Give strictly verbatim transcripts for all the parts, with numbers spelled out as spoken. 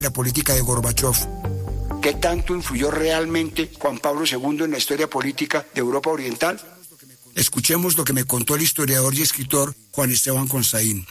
la política de Gorbachov. ¿Qué tanto influyó realmente Juan Pablo segundo en la historia política de Europa Oriental? Escuchemos lo que me contó el historiador y escritor Juan Esteban Consaín.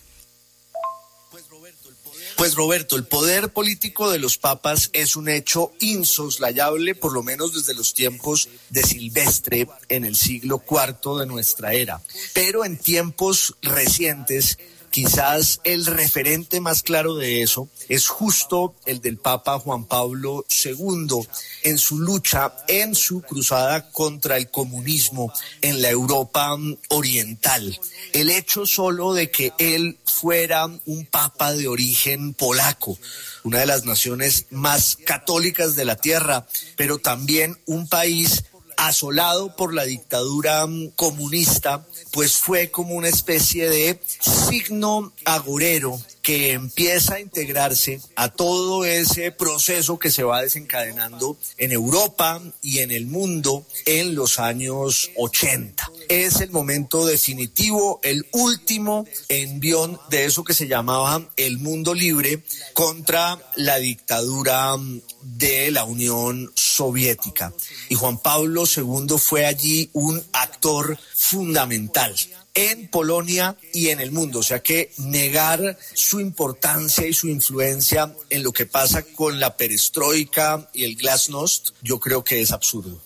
Pues Roberto, el poder político de los papas es un hecho insoslayable, por lo menos desde los tiempos de Silvestre en el siglo cuarto de nuestra era. Pero en tiempos recientes, quizás el referente más claro de eso es justo el del Papa Juan Pablo segundo en su lucha, en su cruzada contra el comunismo en la Europa oriental. El hecho solo de que él fuera un papa de origen polaco, una de las naciones más católicas de la tierra, pero también un país asolado por la dictadura comunista, pues fue como una especie de signo agorero que empieza a integrarse a todo ese proceso que se va desencadenando en Europa y en el mundo en los años ochenta. Es el momento definitivo, el último envión de eso que se llamaba el mundo libre contra la dictadura de la Unión Soviética. Y Juan Pablo segundo fue allí un actor fundamental en Polonia y en el mundo, o sea que negar su importancia y su influencia en lo que pasa con la perestroika y el glasnost, yo creo que es absurdo.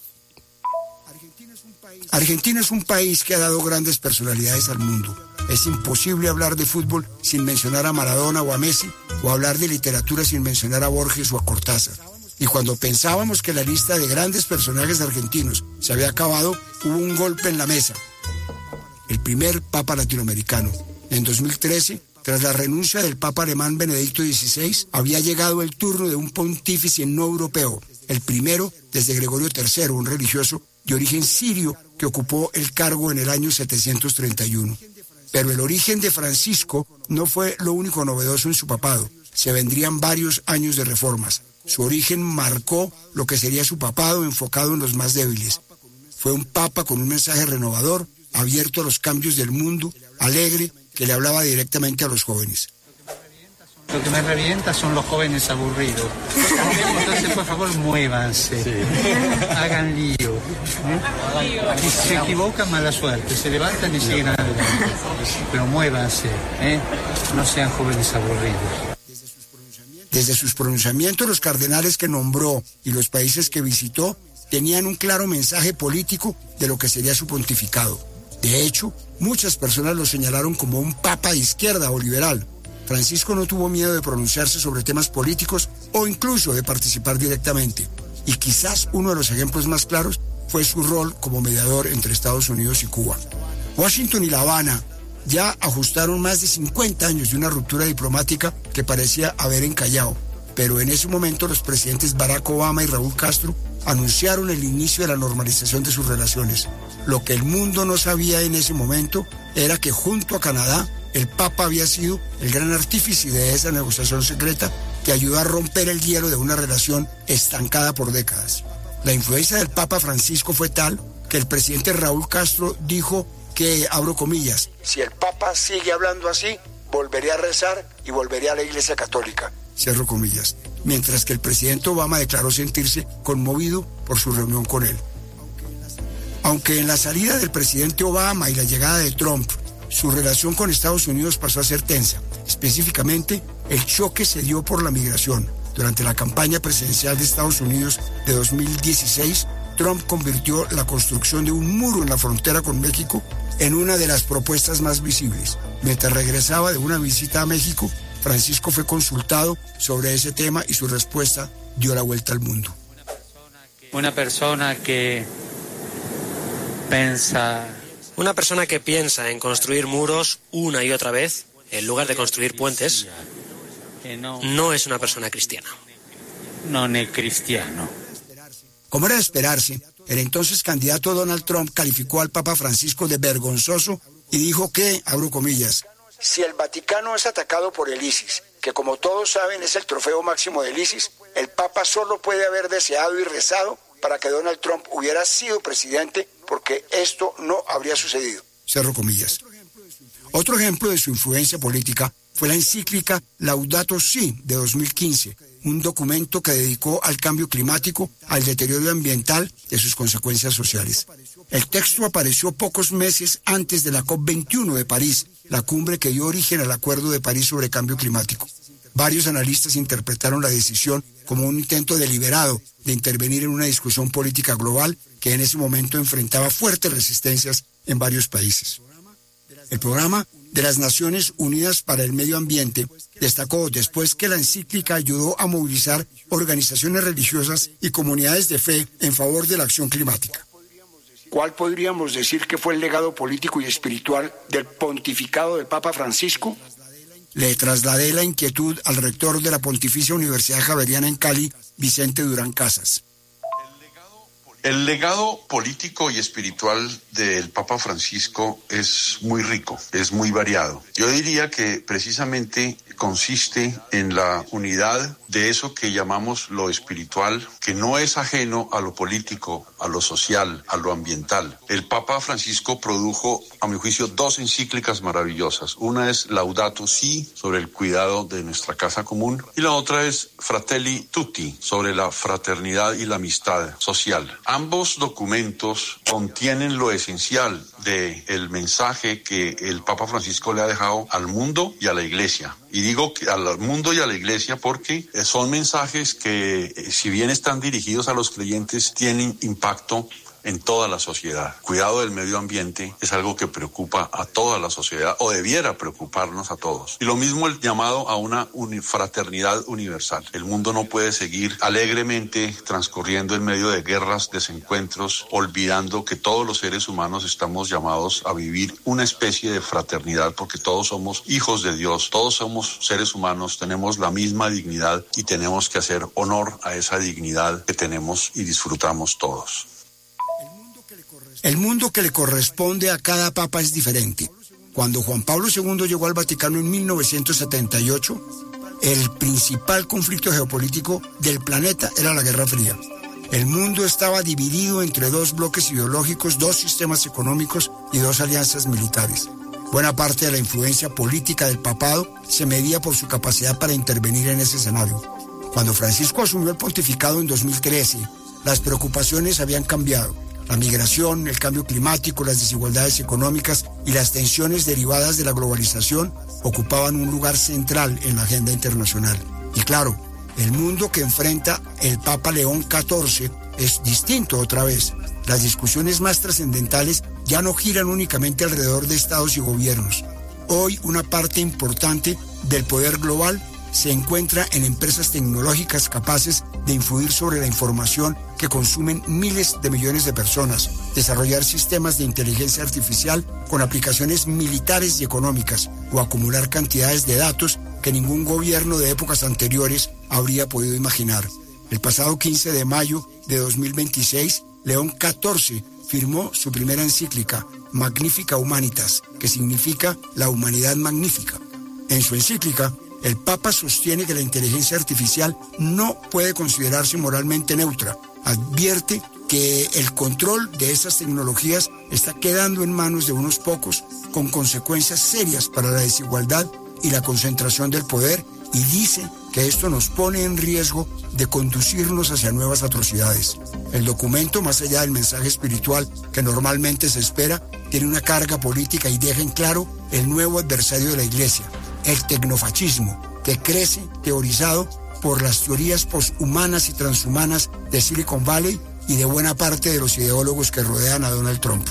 Argentina es un país que ha dado grandes personalidades al mundo. Es imposible hablar de fútbol sin mencionar a Maradona o a Messi, o hablar de literatura sin mencionar a Borges o a Cortázar. Y cuando pensábamos que la lista de grandes personajes argentinos se había acabado, hubo un golpe en la mesa. El primer papa latinoamericano. En dos mil trece, tras la renuncia del papa alemán Benedicto dieciséis, había llegado el turno de un pontífice no europeo, el primero desde Gregorio tercero, un religioso de origen sirio que ocupó el cargo en el año setecientos treinta y uno. Pero el origen de Francisco no fue lo único novedoso en su papado. Se vendrían varios años de reformas. Su origen marcó lo que sería su papado enfocado en los más débiles. Fue un papa con un mensaje renovador, abierto a los cambios del mundo, alegre, que le hablaba directamente a los jóvenes. Lo que me revienta son los jóvenes aburridos. Entonces, por favor, muévanse. Sí. Hagan lío. ¿eh? Si se equivocan, mala suerte. Se levantan y siguen adelante. Pero muévanse. ¿eh? No sean jóvenes aburridos. Desde sus pronunciamientos, los cardenales que nombró y los países que visitó tenían un claro mensaje político de lo que sería su pontificado. De hecho, muchas personas lo señalaron como un papa de izquierda o liberal. Francisco no tuvo miedo de pronunciarse sobre temas políticos o incluso de participar directamente. Y quizás uno de los ejemplos más claros fue su rol como mediador entre Estados Unidos y Cuba. Washington y La Habana ya ajustaron más de cincuenta años de una ruptura diplomática que parecía haber encallado. Pero en ese momento los presidentes Barack Obama y Raúl Castro anunciaron el inicio de la normalización de sus relaciones. Lo que el mundo no sabía en ese momento era que junto a Canadá, el Papa había sido el gran artífice de esa negociación secreta que ayudó a romper el hielo de una relación estancada por décadas. La influencia del Papa Francisco fue tal que el presidente Raúl Castro dijo que, abro comillas, si el Papa sigue hablando así, volveré a rezar y volveré a la Iglesia Católica, cierro comillas. Mientras que el presidente Obama declaró sentirse conmovido por su reunión con él. Aunque en la salida del presidente Obama y la llegada de Trump, su relación con Estados Unidos pasó a ser tensa. Específicamente, el choque se dio por la migración. Durante la campaña presidencial de Estados Unidos de dos mil dieciséis, Trump convirtió la construcción de un muro en la frontera con México en una de las propuestas más visibles. Mientras regresaba de una visita a México, Francisco fue consultado sobre ese tema y su respuesta dio la vuelta al mundo. Una persona que piensa... Una persona que piensa en construir muros una y otra vez, en lugar de construir puentes, no es una persona cristiana. No es cristiano. Como era de esperarse, el entonces candidato Donald Trump calificó al Papa Francisco de vergonzoso y dijo que, abro comillas, si el Vaticano es atacado por el ISIS, que como todos saben es el trofeo máximo del ISIS, el Papa solo puede haber deseado y rezado para que Donald Trump hubiera sido presidente, porque esto no habría sucedido. Cerro comillas. Otro ejemplo de su influencia política fue la encíclica Laudato Si de dos mil quince, un documento que dedicó al cambio climático, al deterioro ambiental y a sus consecuencias sociales. El texto apareció pocos meses antes de la COP veintiuno de París, la cumbre que dio origen al Acuerdo de París sobre cambio climático. Varios analistas interpretaron la decisión como un intento deliberado de intervenir en una discusión política global que en ese momento enfrentaba fuertes resistencias en varios países. El programa de las Naciones Unidas para el Medio Ambiente destacó después que la encíclica ayudó a movilizar organizaciones religiosas y comunidades de fe en favor de la acción climática. ¿Cuál podríamos decir que fue el legado político y espiritual del pontificado del Papa Francisco? Le trasladé la inquietud al rector de la Pontificia Universidad Javeriana en Cali, Vicente Durán Casas. El legado político y espiritual del Papa Francisco es muy rico, es muy variado. Yo diría que precisamente consiste en la unidad de eso que llamamos lo espiritual, que no es ajeno a lo político, a lo social, a lo ambiental. El Papa Francisco produjo, a mi juicio, dos encíclicas maravillosas. Una es Laudato Si, sobre el cuidado de nuestra casa común, y la otra es Fratelli Tutti, sobre la fraternidad y la amistad social. Ambos documentos contienen lo esencial del mensaje que el Papa Francisco le ha dejado al mundo y a la Iglesia. Y digo que al mundo y a la Iglesia porque son mensajes que, si bien están dirigidos a los creyentes, tienen impacto en toda la sociedad. Cuidado del medio ambiente es algo que preocupa a toda la sociedad, o debiera preocuparnos a todos. Y lo mismo el llamado a una uni- fraternidad universal. El mundo no puede seguir alegremente transcurriendo en medio de guerras, desencuentros, olvidando que todos los seres humanos estamos llamados a vivir una especie de fraternidad, porque todos somos hijos de Dios, todos somos seres humanos, tenemos la misma dignidad y tenemos que hacer honor a esa dignidad que tenemos y disfrutamos todos. El mundo que le corresponde a cada papa es diferente. Cuando Juan Pablo segundo llegó al Vaticano en mil novecientos setenta y ocho, el principal conflicto geopolítico del planeta era la Guerra Fría. El mundo estaba dividido entre dos bloques ideológicos, dos sistemas económicos y dos alianzas militares. Buena parte de la influencia política del papado se medía por su capacidad para intervenir en ese escenario. Cuando Francisco asumió el pontificado en dos mil trece, las preocupaciones habían cambiado. La migración, el cambio climático, las desigualdades económicas y las tensiones derivadas de la globalización ocupaban un lugar central en la agenda internacional. Y claro, el mundo que enfrenta el Papa León catorce es distinto otra vez. Las discusiones más trascendentales ya no giran únicamente alrededor de estados y gobiernos. Hoy una parte importante del poder global se encuentra en empresas tecnológicas capaces de influir sobre la información que consumen miles de millones de personas, desarrollar sistemas de inteligencia artificial con aplicaciones militares y económicas, o acumular cantidades de datos que ningún gobierno de épocas anteriores habría podido imaginar. El pasado quince de mayo de dos mil veintiséis, León catorce firmó su primera encíclica, Magnificat Humanitas, que significa la humanidad magnífica. En su encíclica, el Papa sostiene que la inteligencia artificial no puede considerarse moralmente neutra. Advierte que el control de esas tecnologías está quedando en manos de unos pocos, con consecuencias serias para la desigualdad y la concentración del poder, y dice que esto nos pone en riesgo de conducirnos hacia nuevas atrocidades. El documento, más allá del mensaje espiritual que normalmente se espera, tiene una carga política y deja en claro el nuevo adversario de la Iglesia, el tecnofascismo, que crece teorizado por las teorías poshumanas y transhumanas de Silicon Valley y de buena parte de los ideólogos que rodean a Donald Trump.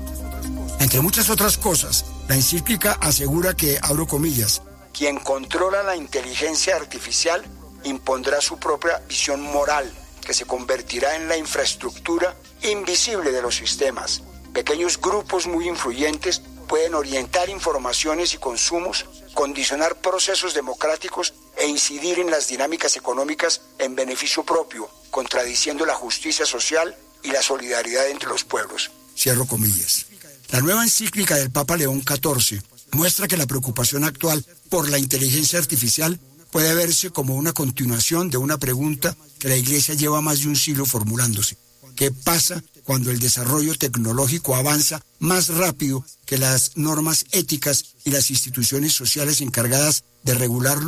Entre muchas otras cosas, la encíclica asegura que, abro comillas, quien controla la inteligencia artificial impondrá su propia visión moral, que se convertirá en la infraestructura invisible de los sistemas. Pequeños grupos muy influyentes pueden orientar informaciones y consumos, condicionar procesos democráticos e incidir en las dinámicas económicas en beneficio propio, contradiciendo la justicia social y la solidaridad entre los pueblos. Cierro comillas. La nueva encíclica del Papa León catorce muestra que la preocupación actual por la inteligencia artificial puede verse como una continuación de una pregunta que la Iglesia lleva más de un siglo formulándose. ¿Qué pasa cuando el desarrollo tecnológico avanza más rápido que las normas éticas y las instituciones sociales encargadas de regularlo?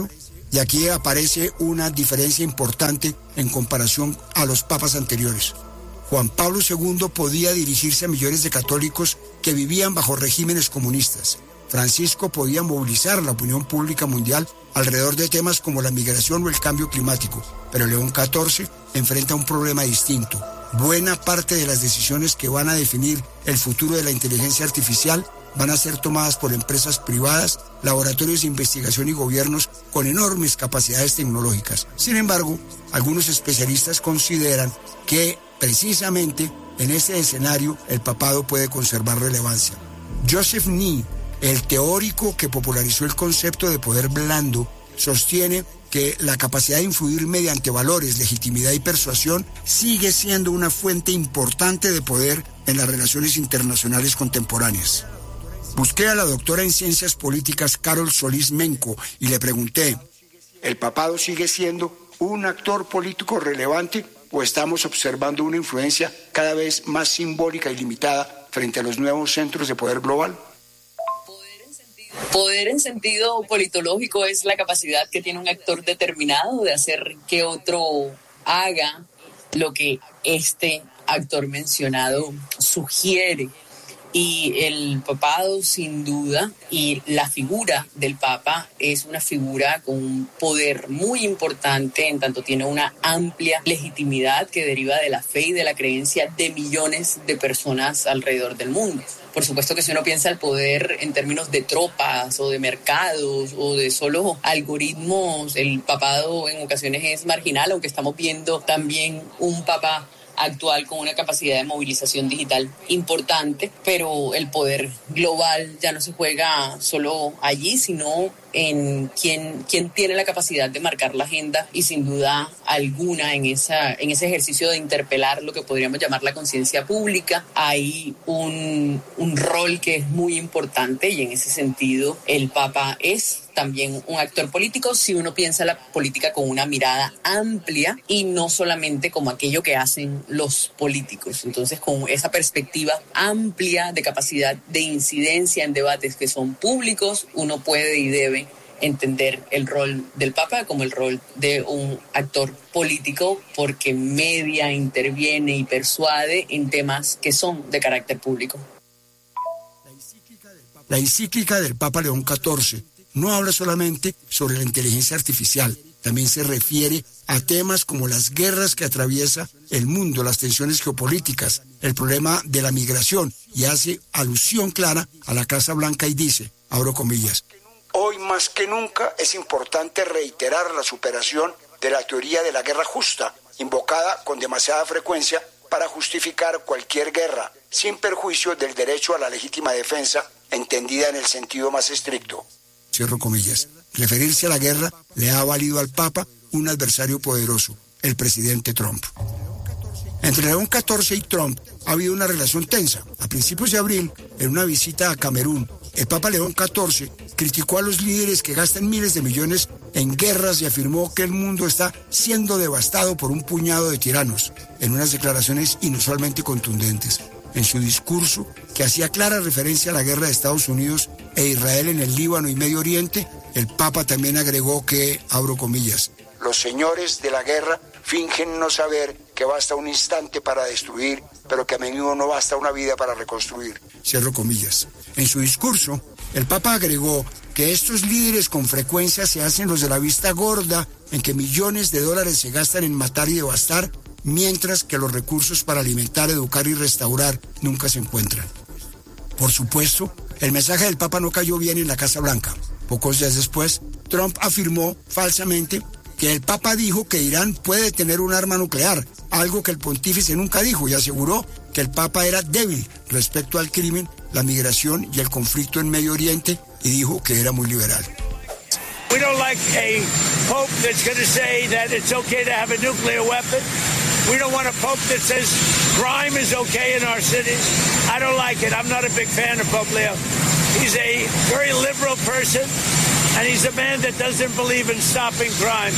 Y aquí aparece una diferencia importante en comparación a los papas anteriores. Juan Pablo segundo podía dirigirse a millones de católicos que vivían bajo regímenes comunistas. Francisco podía movilizar la opinión pública mundial alrededor de temas como la migración o el cambio climático, pero León catorce enfrenta un problema distinto. Buena parte de las decisiones que van a definir el futuro de la inteligencia artificial van a ser tomadas por empresas privadas, laboratorios de investigación y gobiernos con enormes capacidades tecnológicas. Sin embargo, algunos especialistas consideran que precisamente en ese escenario el papado puede conservar relevancia. Joseph Nye, el teórico que popularizó el concepto de poder blando, sostiene que la capacidad de influir mediante valores, legitimidad y persuasión sigue siendo una fuente importante de poder en las relaciones internacionales contemporáneas. Busqué a la doctora en Ciencias Políticas Carol Solís Menco y le pregunté, ¿el papado sigue siendo un actor político relevante o estamos observando una influencia cada vez más simbólica y limitada frente a los nuevos centros de poder global? Poder en sentido politológico es la capacidad que tiene un actor determinado de hacer que otro haga lo que este actor mencionado sugiere. Y el papado, sin duda, y la figura del papa es una figura con un poder muy importante, en tanto tiene una amplia legitimidad que deriva de la fe y de la creencia de millones de personas alrededor del mundo. Por supuesto que si uno piensa el poder en términos de tropas o de mercados o de solo algoritmos, el papado en ocasiones es marginal, aunque estamos viendo también un papa actual con una capacidad de movilización digital importante, pero el poder global ya no se juega solo allí, sino en quién, quién tiene la capacidad de marcar la agenda y sin duda alguna en, esa, en ese ejercicio de interpelar lo que podríamos llamar la conciencia pública, hay un, un rol que es muy importante y en ese sentido el Papa es también un actor político si uno piensa la política con una mirada amplia y no solamente como aquello que hacen los políticos. Entonces, con esa perspectiva amplia de capacidad de incidencia en debates que son públicos, uno puede y debe entender el rol del Papa como el rol de un actor político porque media, interviene y persuade en temas que son de carácter público. La encíclica del Papa León catorce no habla solamente sobre la inteligencia artificial, también se refiere a temas como las guerras que atraviesa el mundo, las tensiones geopolíticas, el problema de la migración, y hace alusión clara a la Casa Blanca y dice, abro comillas, hoy más que nunca es importante reiterar la superación de la teoría de la guerra justa, invocada con demasiada frecuencia para justificar cualquier guerra, sin perjuicio del derecho a la legítima defensa, entendida en el sentido más estricto. Cierro comillas. Referirse a la guerra le ha valido al Papa un adversario poderoso, el presidente Trump. Entre León catorce y Trump ha habido una relación tensa. A principios de abril, en una visita a Camerún, el Papa León catorce criticó a los líderes que gastan miles de millones en guerras y afirmó que el mundo está siendo devastado por un puñado de tiranos, en unas declaraciones inusualmente contundentes. En su discurso, que hacía clara referencia a la guerra de Estados Unidos e Israel en el Líbano y Medio Oriente, el Papa también agregó que, abro comillas, los señores de la guerra fingen no saber que basta un instante para destruir, pero que a menudo no basta una vida para reconstruir. Cierro comillas. En su discurso, el Papa agregó que estos líderes con frecuencia se hacen los de la vista gorda, en que millones de dólares se gastan en matar y devastar, mientras que los recursos para alimentar, educar y restaurar nunca se encuentran. Por supuesto, el mensaje del Papa no cayó bien en la Casa Blanca. Pocos días después, Trump afirmó falsamente que el Papa dijo que Irán puede tener un arma nuclear, algo que el pontífice nunca dijo, y aseguró que el Papa era débil respecto al crimen, la migración y el conflicto en Medio Oriente, y dijo que era muy liberal. We don't like a pope that's going to say that it's okay to have a nuclear weapon. We don't want a pope that says crime is okay in our cities. I don't like it. I'm not a big fan of Pope Leo. He's a very liberal person, and he's a man that doesn't believe in stopping crime.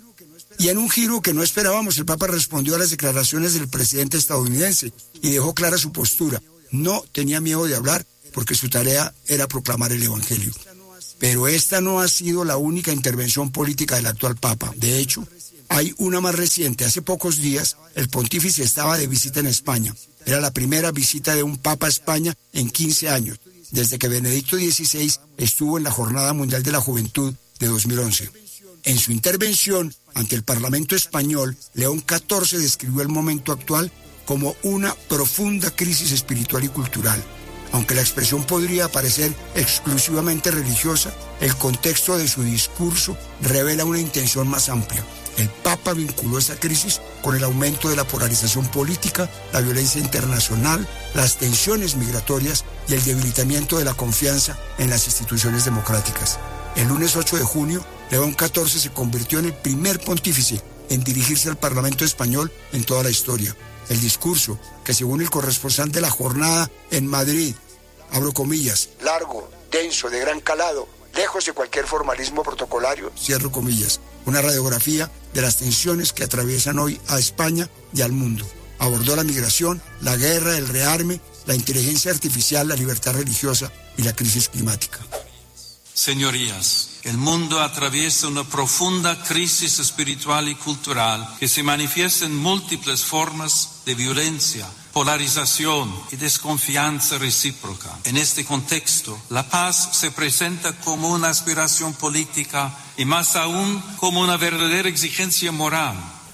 Y en un giro que no esperábamos, el Papa respondió a las declaraciones del presidente estadounidense y dejó clara su postura. No tenía miedo de hablar porque su tarea era proclamar el Evangelio. Pero esta no ha sido la única intervención política del actual Papa. De hecho, hay una más reciente. Hace pocos días, el pontífice estaba de visita en España. Era la primera visita de un Papa a España en quince años, desde que Benedicto dieciséis estuvo en la Jornada Mundial de la Juventud de dos mil once. En su intervención ante el Parlamento español, León catorce describió el momento actual como una profunda crisis espiritual y cultural. Aunque la expresión podría parecer exclusivamente religiosa, el contexto de su discurso revela una intención más amplia. El Papa vinculó esa crisis con el aumento de la polarización política, la violencia internacional, las tensiones migratorias y el debilitamiento de la confianza en las instituciones democráticas. El lunes ocho de junio, León catorce se convirtió en el primer pontífice en dirigirse al Parlamento español en toda la historia. El discurso, que según el corresponsal de la jornada en Madrid, abro comillas, largo, denso, de gran calado, lejos de cualquier formalismo protocolario, cierro comillas, una radiografía de las tensiones que atraviesan hoy a España y al mundo. Abordó la migración, la guerra, el rearme, la inteligencia artificial, la libertad religiosa y la crisis climática. Señorías, el mundo atraviesa una profunda crisis espiritual y cultural que se manifiesta en múltiples formas de violencia, polarización y desconfianza recíproca. En este contexto, la paz se presenta como una aspiración política y más aún como una verdadera exigencia moral.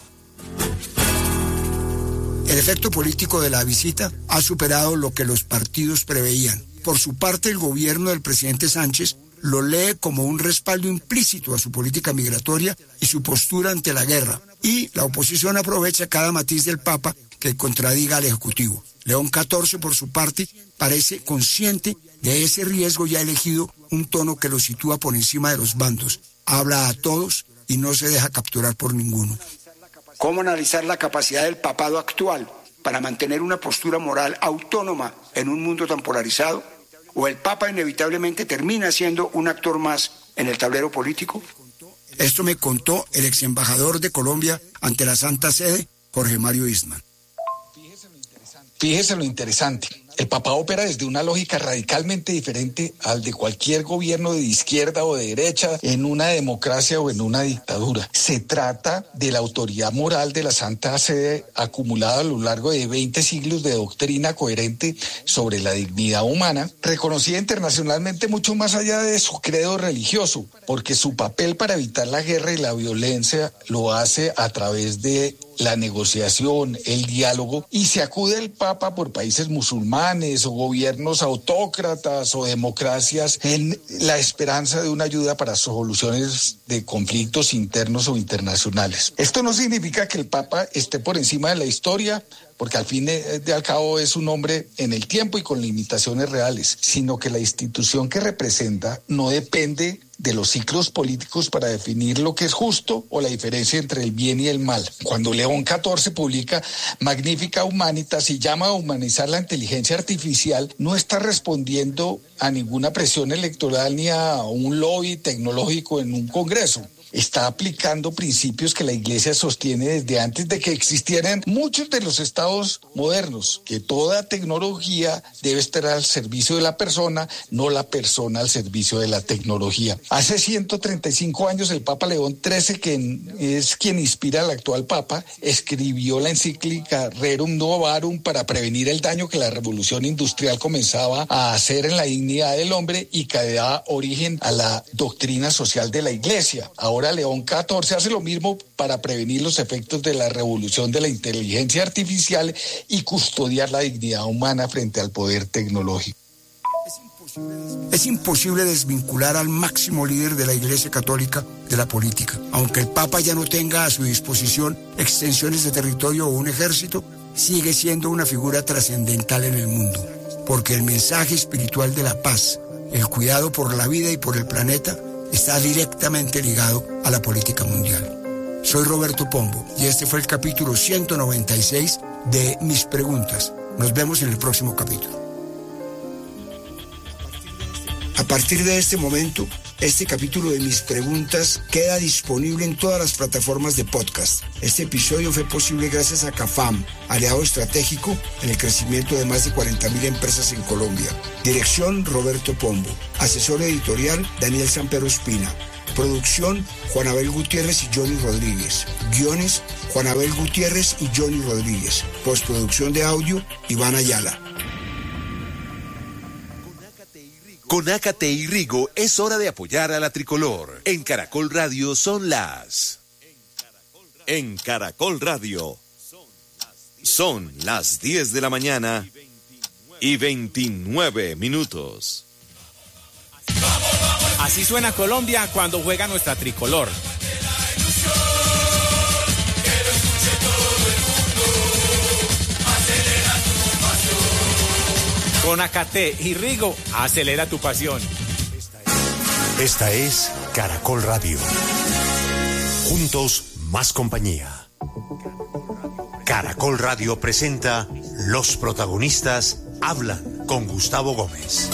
El efecto político de la visita ha superado lo que los partidos preveían. Por su parte, el gobierno del presidente Sánchez lo lee como un respaldo implícito a su política migratoria y su postura ante la guerra. Y la oposición aprovecha cada matiz del Papa que contradiga al Ejecutivo. León catorce, por su parte, parece consciente de ese riesgo y ha elegido un tono que lo sitúa por encima de los bandos. Habla a todos y no se deja capturar por ninguno. ¿Cómo analizar la capacidad del papado actual para mantener una postura moral autónoma en un mundo tan polarizado? ¿O el Papa inevitablemente termina siendo un actor más en el tablero político? Esto me contó el ex embajador de Colombia ante la Santa Sede, Jorge Mario Eastman. Fíjese lo interesante. El Papa opera desde una lógica radicalmente diferente al de cualquier gobierno de izquierda o de derecha en una democracia o en una dictadura. Se trata de la autoridad moral de la Santa Sede acumulada a lo largo de veinte siglos de doctrina coherente sobre la dignidad humana, reconocida internacionalmente mucho más allá de su credo religioso, porque su papel para evitar la guerra y la violencia lo hace a través de la negociación, el diálogo, y se acude el Papa por países musulmanes o gobiernos autócratas o democracias en la esperanza de una ayuda para soluciones de conflictos internos o internacionales. Esto no significa que el Papa esté por encima de la historia, porque al fin de al cabo es un hombre en el tiempo y con limitaciones reales, sino que la institución que representa no depende de los ciclos políticos para definir lo que es justo o la diferencia entre el bien y el mal. Cuando León catorce publica Magnificat Humanitas y llama a humanizar la inteligencia artificial, no está respondiendo a ninguna presión electoral ni a un lobby tecnológico en un congreso. Está aplicando principios que la Iglesia sostiene desde antes de que existieran muchos de los estados modernos, que toda tecnología debe estar al servicio de la persona, no la persona al servicio de la tecnología. Hace ciento treinta y cinco años el Papa León trece, que es quien inspira al actual Papa, escribió la encíclica Rerum Novarum para prevenir el daño que la revolución industrial comenzaba a hacer en la dignidad del hombre y que da origen a la doctrina social de la Iglesia. Ahora León catorce hace lo mismo para prevenir los efectos de la revolución de la inteligencia artificial y custodiar la dignidad humana frente al poder tecnológico. Es imposible desvincular al máximo líder de la Iglesia Católica de la política. Aunque el Papa ya no tenga a su disposición extensiones de territorio o un ejército, sigue siendo una figura trascendental en el mundo, porque el mensaje espiritual de la paz, el cuidado por la vida y por el planeta, está directamente ligado a la política mundial. Soy Roberto Pombo y este fue el capítulo ciento noventa y seis de Mis Preguntas. Nos vemos en el próximo capítulo. A partir de este momento, Este capítulo de Mis Preguntas queda disponible en todas las plataformas de podcast. Este episodio fue posible gracias a CAFAM, aliado estratégico en el crecimiento de más de cuarenta mil empresas en Colombia. Dirección Roberto Pombo. Asesor editorial Daniel Sampero Espina. Producción Juan Abel Gutiérrez y Johnny Rodríguez. Guiones Juan Abel Gutiérrez y Johnny Rodríguez. Postproducción de audio Iván Ayala. Con Ácate y Rigo es hora de apoyar a la tricolor. En Caracol Radio son las... En Caracol Radio son las diez de la mañana y veintinueve minutos. Así suena Colombia cuando juega nuestra tricolor. Con Ácate y Rigo, acelera tu pasión. Esta es Caracol Radio. Juntos, más compañía. Caracol Radio presenta Los protagonistas hablan con Gustavo Gómez.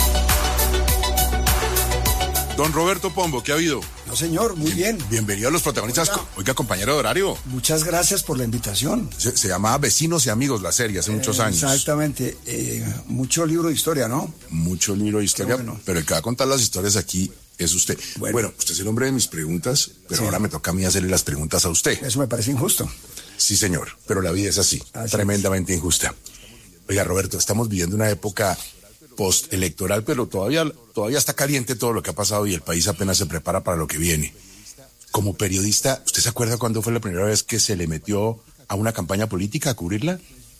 Don Roberto Pombo, ¿qué ha habido? No, señor, muy bien. Bienvenido a Los Protagonistas. Oiga, Oiga compañero de horario. Muchas gracias por la invitación. Se, se llamaba Vecinos y Amigos la serie hace eh, muchos años. Exactamente. Eh, mucho libro de historia, ¿no? Mucho libro de historia, bueno. Pero el que va a contar las historias aquí es usted. Bueno, bueno usted es el hombre de mis preguntas, pero sí. Ahora me toca a mí hacerle las preguntas a usted. Eso me parece injusto. Sí, señor, pero la vida es así, así tremendamente es. Injusta. Oiga, Roberto, estamos viviendo una época postelectoral, pero todavía, todavía está caliente todo lo que ha pasado y el país apenas se prepara para lo que viene. Como periodista, ¿usted se acuerda cuándo fue la primera vez que se le metió a una campaña política a cubrirla?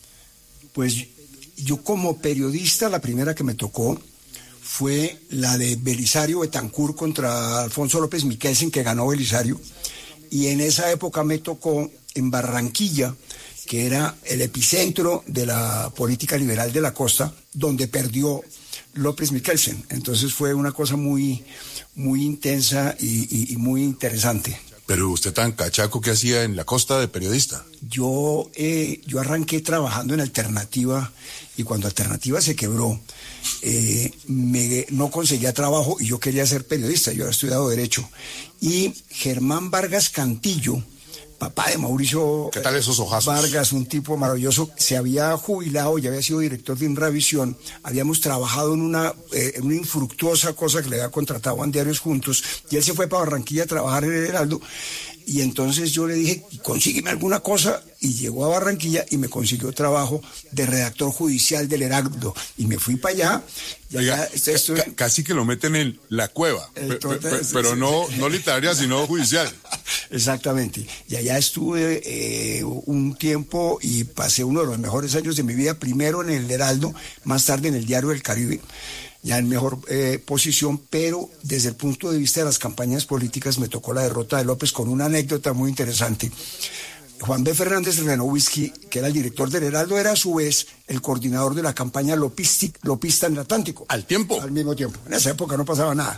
Pues yo como periodista, la primera que me tocó fue la de Belisario Betancur contra Alfonso López Miquelsen, que ganó Belisario, y en esa época me tocó en Barranquilla, que era el epicentro de la política liberal de la costa, donde perdió López Miquelsen. Entonces fue una cosa muy, muy intensa y, y, y muy interesante. Pero usted tan cachaco, ¿qué hacía en la costa de periodista? Yo, eh, yo arranqué trabajando en Alternativa, y cuando Alternativa se quebró, eh, me, no conseguía trabajo y yo quería ser periodista. Yo había estudiado Derecho. Y Germán Vargas Cantillo, papá de Mauricio ¿Qué tal esos ojazos? Vargas, un tipo maravilloso, se había jubilado, ya había sido director de Inravisión, habíamos trabajado en una, eh, en una infructuosa cosa que le había contratado en Diarios Juntos, y él se fue para Barranquilla a trabajar en el Heraldo, y entonces yo le dije, consígueme alguna cosa, y llegó a Barranquilla y me consiguió trabajo de redactor judicial del Heraldo, y me fui para allá. Y Oiga, allá estuve... c- casi que lo meten en la cueva, entonces, pe- pe- pero sí, no, sí. no literaria, sino judicial. Exactamente, y allá estuve eh, un tiempo y pasé uno de los mejores años de mi vida, primero en el Heraldo, más tarde en el Diario del Caribe, ya en mejor eh, posición, pero desde el punto de vista de las campañas políticas me tocó la derrota de López con una anécdota muy interesante. Juan B. Fernández Renovisky, que era el director del Heraldo, era a su vez el coordinador de la campaña Lopisti, Lopista en el Atlántico. ¿Al tiempo? Al mismo tiempo. En esa época no pasaba nada.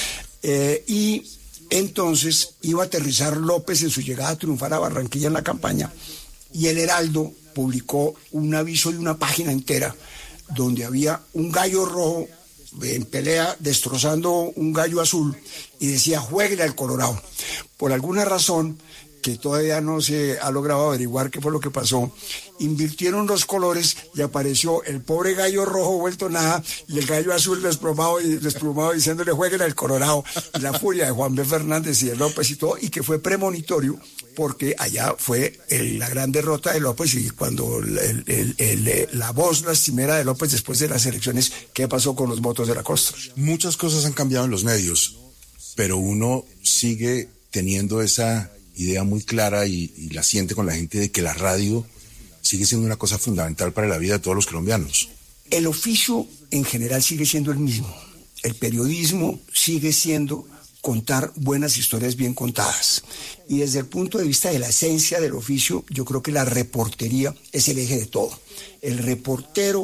Eh, y entonces iba a aterrizar López en su llegada a triunfar a Barranquilla en la campaña, y el Heraldo publicó un aviso de una página entera donde había un gallo rojo en pelea destrozando un gallo azul y decía, jueguele al Colorado. Por alguna razón que todavía no se ha logrado averiguar qué fue lo que pasó, invirtieron los colores y apareció el pobre gallo rojo vuelto nada y el gallo azul desplomado y desplomado diciéndole jueguen al Colorado, y la furia de Juan B. Fernández y de López y todo, y que fue premonitorio porque allá fue el, la gran derrota de López, y cuando el, el, el, el, la voz lastimera de López después de las elecciones, ¿qué pasó con los votos de la costa? Muchas cosas han cambiado en los medios, pero uno sigue teniendo esa idea muy clara y, y la siente con la gente de que la radio sigue siendo una cosa fundamental para la vida de todos los colombianos. El oficio en general sigue siendo el mismo. El periodismo sigue siendo contar buenas historias bien contadas. Y desde el punto de vista de la esencia del oficio, yo creo que la reportería es el eje de todo. El reportero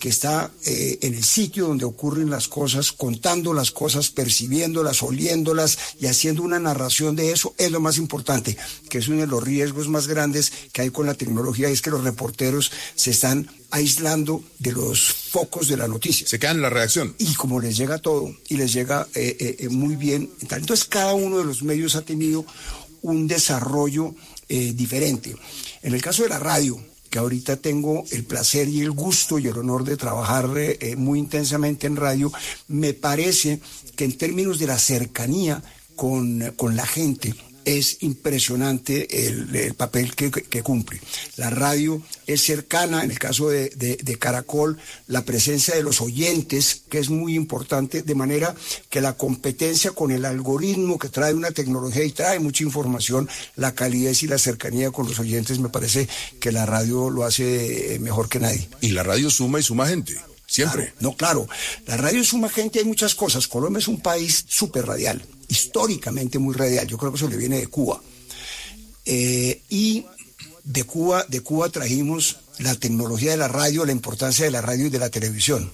que está eh, en el sitio donde ocurren las cosas, contando las cosas, percibiéndolas, oliéndolas y haciendo una narración de eso, es lo más importante, que es uno de los riesgos más grandes que hay con la tecnología, y es que los reporteros se están aislando de los focos de la noticia. Se quedan en la redacción. Y como les llega todo, y les llega eh, eh, muy bien, entonces cada uno de los medios ha tenido un desarrollo eh, diferente. En el caso de la radio, que ahorita tengo el placer y el gusto y el honor de trabajar eh, muy intensamente en radio, me parece que en términos de la cercanía con, con la gente, es impresionante el, el papel que, que cumple. La radio es cercana, en el caso de, de, de Caracol, la presencia de los oyentes, que es muy importante, de manera que la competencia con el algoritmo que trae una tecnología y trae mucha información, la calidez y la cercanía con los oyentes, me parece que la radio lo hace mejor que nadie. Y la radio suma y suma gente. Siempre. Claro, no, claro. La radio suma gente, hay muchas cosas. Colombia es un país súper radial, históricamente muy radial. Yo creo que eso le viene de Cuba. Eh, y de Cuba, de Cuba trajimos la tecnología de la radio, la importancia de la radio y de la televisión.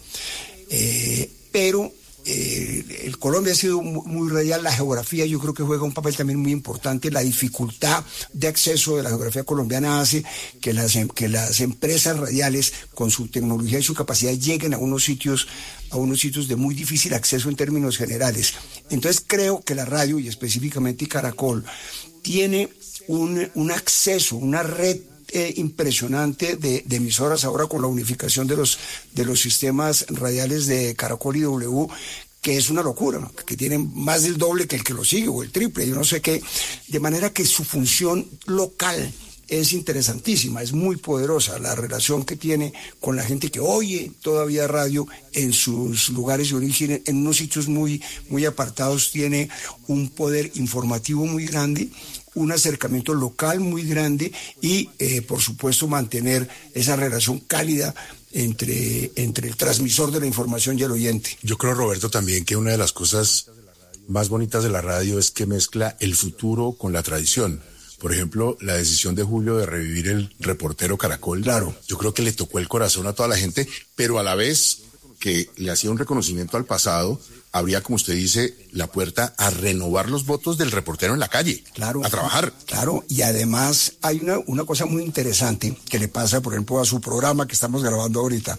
Eh, pero eh, el Colombia ha sido muy, muy radial. La geografía yo creo que juega un papel también muy importante. La dificultad de acceso de la geografía colombiana hace que las, que las empresas radiales con su tecnología y su capacidad lleguen a unos sitios a unos sitios de muy difícil acceso en términos generales. Entonces creo que la radio, y específicamente Caracol, tiene un, un acceso, una red eh, impresionante de, de emisoras ahora con la unificación de los, de los sistemas radiales de Caracol y W, que es una locura, ¿no? Que tienen más del doble que el que lo sigue, o el triple, yo no sé qué, de manera que su función local es interesantísima, es muy poderosa la relación que tiene con la gente que oye todavía radio en sus lugares de origen, en unos sitios muy, muy apartados, tiene un poder informativo muy grande, un acercamiento local muy grande y, eh, por supuesto, mantener esa relación cálida entre, entre el transmisor de la información y el oyente. Yo creo, Roberto, también que una de las cosas más bonitas de la radio es que mezcla el futuro con la tradición. Por ejemplo, la decisión de Julio de revivir el reportero Caracol. Claro. Yo creo que le tocó el corazón a toda la gente, pero a la vez que le hacía un reconocimiento al pasado, habría, como usted dice, la puerta a renovar los votos del reportero en la calle. Claro. A trabajar. Claro, y además hay una, una cosa muy interesante que le pasa, por ejemplo, a su programa que estamos grabando ahorita,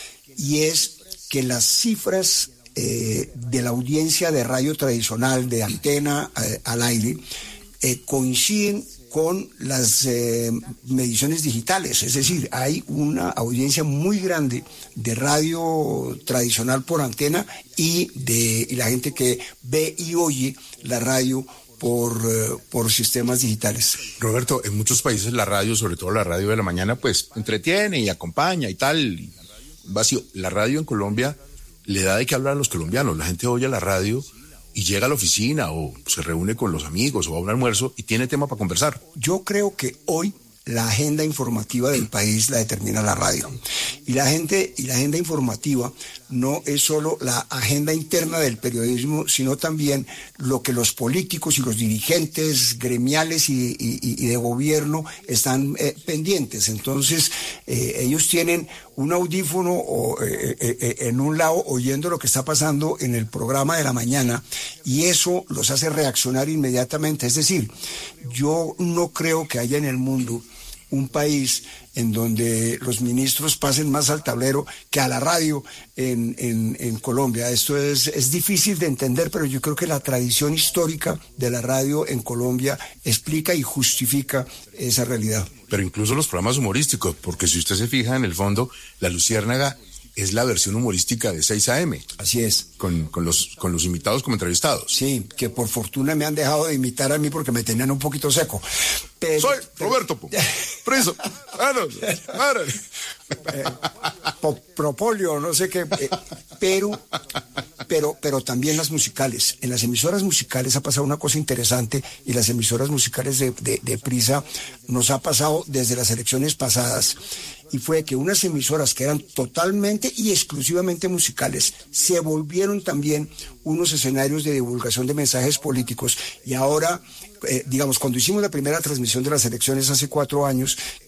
y es que las cifras eh, de la audiencia de radio tradicional, de antena eh, al aire, Eh, coinciden con las eh, mediciones digitales, es decir, hay una audiencia muy grande de radio tradicional por antena y de y la gente que ve y oye la radio por, eh, por sistemas digitales. Roberto, en muchos países la radio, sobre todo la radio de la mañana, pues entretiene y acompaña y tal, y vacío. La radio en Colombia le da de qué hablar a los colombianos, la gente oye la radio y llega a la oficina o se reúne con los amigos o a un almuerzo y tiene tema para conversar. Yo creo que hoy la agenda informativa del país la determina la radio. Y la gente, y la agenda informativa no es solo la agenda interna del periodismo, sino también lo que los políticos y los dirigentes gremiales y, y, y de gobierno están eh, pendientes. Entonces, eh, ellos tienen un audífono o, eh, eh, en un lado oyendo lo que está pasando en el programa de la mañana, y eso los hace reaccionar inmediatamente. Es decir, yo no creo que haya en el mundo un país en donde los ministros pasen más al tablero que a la radio en, en, en Colombia. Esto es, es difícil de entender, pero yo creo que la tradición histórica de la radio en Colombia explica y justifica esa realidad. Pero incluso los programas humorísticos, porque si usted se fija, en el fondo, La Luciérnaga es la versión humorística de seis a eme. Así es. Con, con, los, con los invitados como entrevistados. Sí, que por fortuna me han dejado de imitar a mí porque me tenían un poquito seco. Pero, Soy Roberto pero... Preso. Ah, no, ah, no. Eh, po, propolio, no sé qué. Eh, pero, pero, pero también las musicales. En las emisoras musicales ha pasado una cosa interesante, y las emisoras musicales de, de, de Prisa nos ha pasado desde las elecciones pasadas. Y fue que unas emisoras que eran totalmente y exclusivamente musicales se volvieron también unos escenarios de divulgación de mensajes políticos. Y ahora, eh, digamos, cuando hicimos la primera transmisión de las elecciones hace cuatro años, que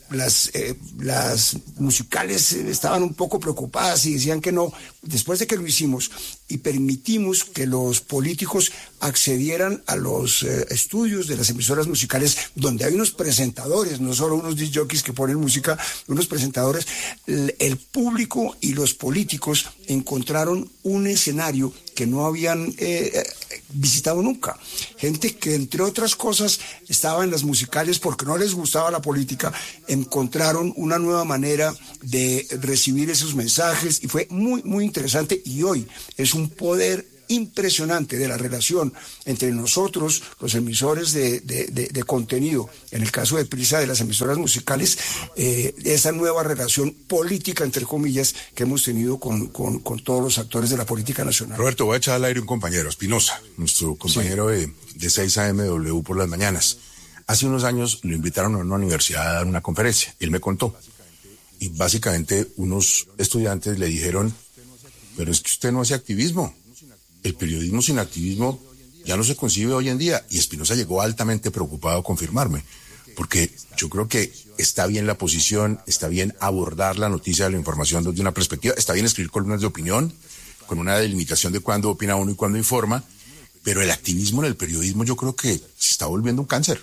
las, eh, las musicales estaban un poco preocupadas y decían que no. Después de que lo hicimos y permitimos que los políticos accedieran a los eh, estudios de las emisoras musicales, donde hay unos presentadores, no solo unos disc jockeys que ponen música, unos presentadores, el, el público y los políticos encontraron un escenario que no habían eh, visitado nunca. Gente que, entre otras cosas, estaba en las musicales porque no les gustaba la política, encontraron una nueva manera de recibir esos mensajes y fue muy, muy interesante. Y hoy es un poder impresionante de la relación entre nosotros, los emisores de, de, de, de contenido, en el caso de Prisa, de las emisoras musicales, eh, esa nueva relación política, entre comillas, que hemos tenido con, con, con todos los actores de la política nacional. Roberto, voy a echar al aire un compañero, Espinosa, nuestro compañero sí. de, de seis A M W por las mañanas. Hace unos años lo invitaron a una universidad a dar una conferencia, y él me contó. Y básicamente unos estudiantes le dijeron, pero es que usted no hace activismo. El periodismo sin activismo ya no se concibe hoy en día. Y Espinosa llegó altamente preocupado a confirmarme, porque yo creo que está bien la posición, está bien abordar la noticia de la información desde una perspectiva, está bien escribir columnas de opinión, con una delimitación de cuándo opina uno y cuándo informa, pero el activismo en el periodismo yo creo que se está volviendo un cáncer.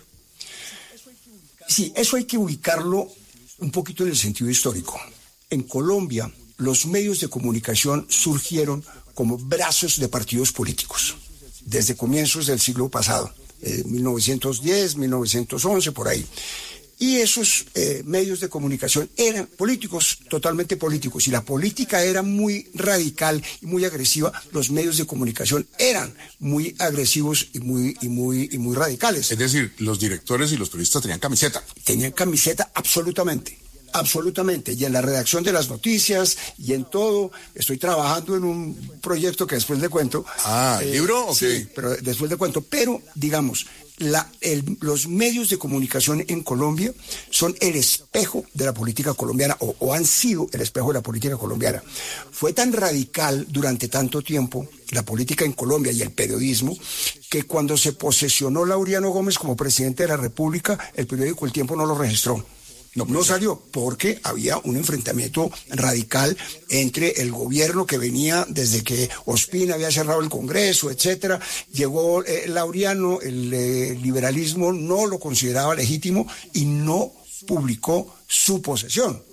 Sí, eso hay que ubicarlo un poquito en el sentido histórico. En Colombia, los medios de comunicación surgieron como brazos de partidos políticos, desde comienzos del siglo pasado, eh, mil novecientos diez, mil novecientos once, por ahí. Y esos eh, medios de comunicación eran políticos, totalmente políticos, y la política era muy radical y muy agresiva. Los medios de comunicación eran muy agresivos y muy, y muy, y muy radicales. Es decir, los directores y los periodistas tenían camiseta. Tenían camiseta, absolutamente. Absolutamente, y en la redacción de las noticias y en todo. Estoy trabajando en un proyecto que después le cuento. Ah, ¿el eh, libro? Okay. Sí, pero después le cuento. Pero, digamos, la, el, los medios de comunicación en Colombia son el espejo de la política colombiana, o, o han sido el espejo de la política colombiana. Fue tan radical durante tanto tiempo la política en Colombia y el periodismo, que cuando se posesionó Laureano Gómez como presidente de la República, el periódico El Tiempo no lo registró. No, no salió porque había un enfrentamiento radical entre el gobierno que venía desde que Ospina había cerrado el Congreso, etcétera. Llegó eh, Laureano, el eh, liberalismo no lo consideraba legítimo y no publicó su posesión.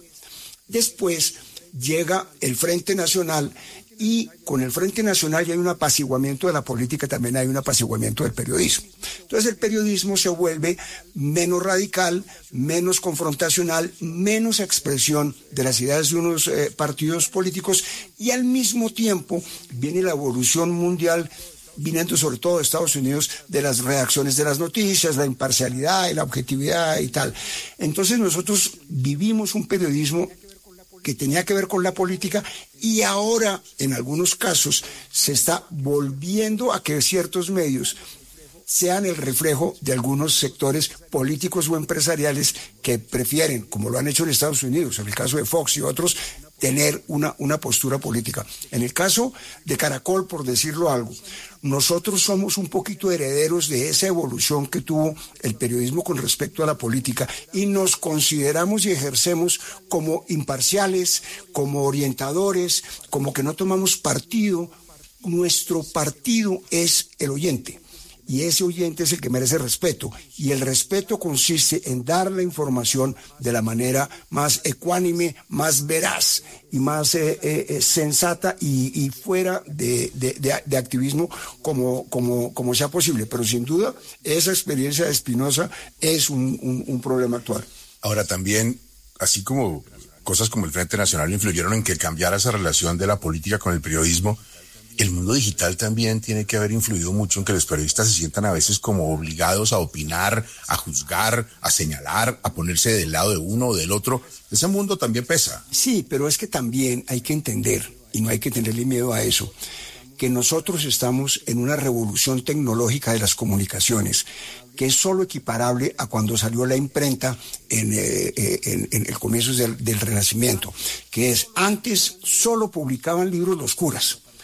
Después llega el Frente Nacional, y con el Frente Nacional ya hay un apaciguamiento de la política, también hay un apaciguamiento del periodismo. Entonces el periodismo se vuelve menos radical, menos confrontacional, menos expresión de las ideas de unos eh, partidos políticos, y al mismo tiempo viene la evolución mundial, viniendo sobre todo de Estados Unidos, de las redacciones de las noticias, la imparcialidad y la objetividad y tal. Entonces nosotros vivimos un periodismo que tenía que ver con la política, y ahora en algunos casos se está volviendo a que ciertos medios sean el reflejo de algunos sectores políticos o empresariales que prefieren, como lo han hecho en Estados Unidos, en el caso de Fox y otros, tener una, una postura política. En el caso de Caracol, por decirlo algo, nosotros somos un poquito herederos de esa evolución que tuvo el periodismo con respecto a la política, y nos consideramos y ejercemos como imparciales, como orientadores, como que no tomamos partido. Nuestro partido es el oyente, y ese oyente es el que merece respeto, y el respeto consiste en dar la información de la manera más ecuánime, más veraz y más eh, eh, sensata y, y fuera de, de, de, de activismo como, como, como sea posible. Pero sin duda esa experiencia de Espinosa es un, un, un problema actual. Ahora también, así como cosas como el Frente Nacional influyeron en que cambiara esa relación de la política con el periodismo, el mundo digital también tiene que haber influido mucho en que los periodistas se sientan a veces como obligados a opinar, a juzgar, a señalar, a ponerse del lado de uno o del otro. Ese mundo también pesa. Sí, pero es que también hay que entender, y no hay que tenerle miedo a eso, que nosotros estamos en una revolución tecnológica de las comunicaciones, que es solo equiparable a cuando salió la imprenta en, eh, en, en el comienzo del, del Renacimiento, que es, antes solo publicaban libros los curas,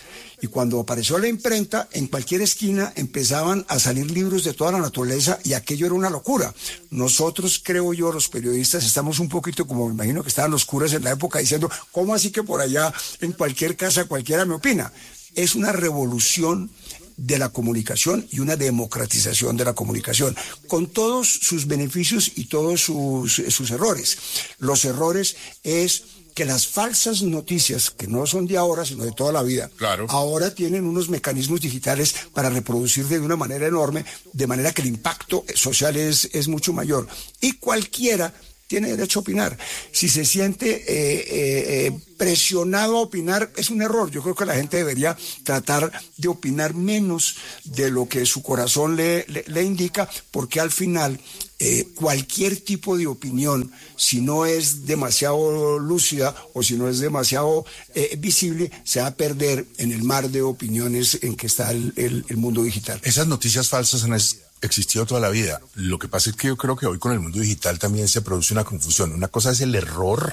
Y cuando apareció la imprenta, en cualquier esquina empezaban a salir libros de toda la naturaleza y aquello era una locura. Nosotros, creo yo, los periodistas, estamos un poquito como me imagino que estaban los curas en la época diciendo, ¿cómo así que por allá en cualquier casa cualquiera me opina? Es una revolución de la comunicación y una democratización de la comunicación, con todos sus beneficios y todos sus, sus errores. Los errores es que las falsas noticias, que no son de ahora, sino de toda la vida, claro, ahora tienen unos mecanismos digitales para reproducir de una manera enorme, de manera que el impacto social es, es mucho mayor. Y cualquiera tiene derecho a opinar. Si se siente eh, eh, eh, presionado a opinar, es un error. Yo creo que la gente debería tratar de opinar menos de lo que su corazón le, le, le indica, porque al final eh, cualquier tipo de opinión, si no es demasiado lúcida o si no es demasiado eh, visible, se va a perder en el mar de opiniones en que está el, el, el mundo digital. Esas noticias falsas han existido toda la vida. Lo que pasa es que yo creo que hoy con el mundo digital también se produce una confusión. Una cosa es el error,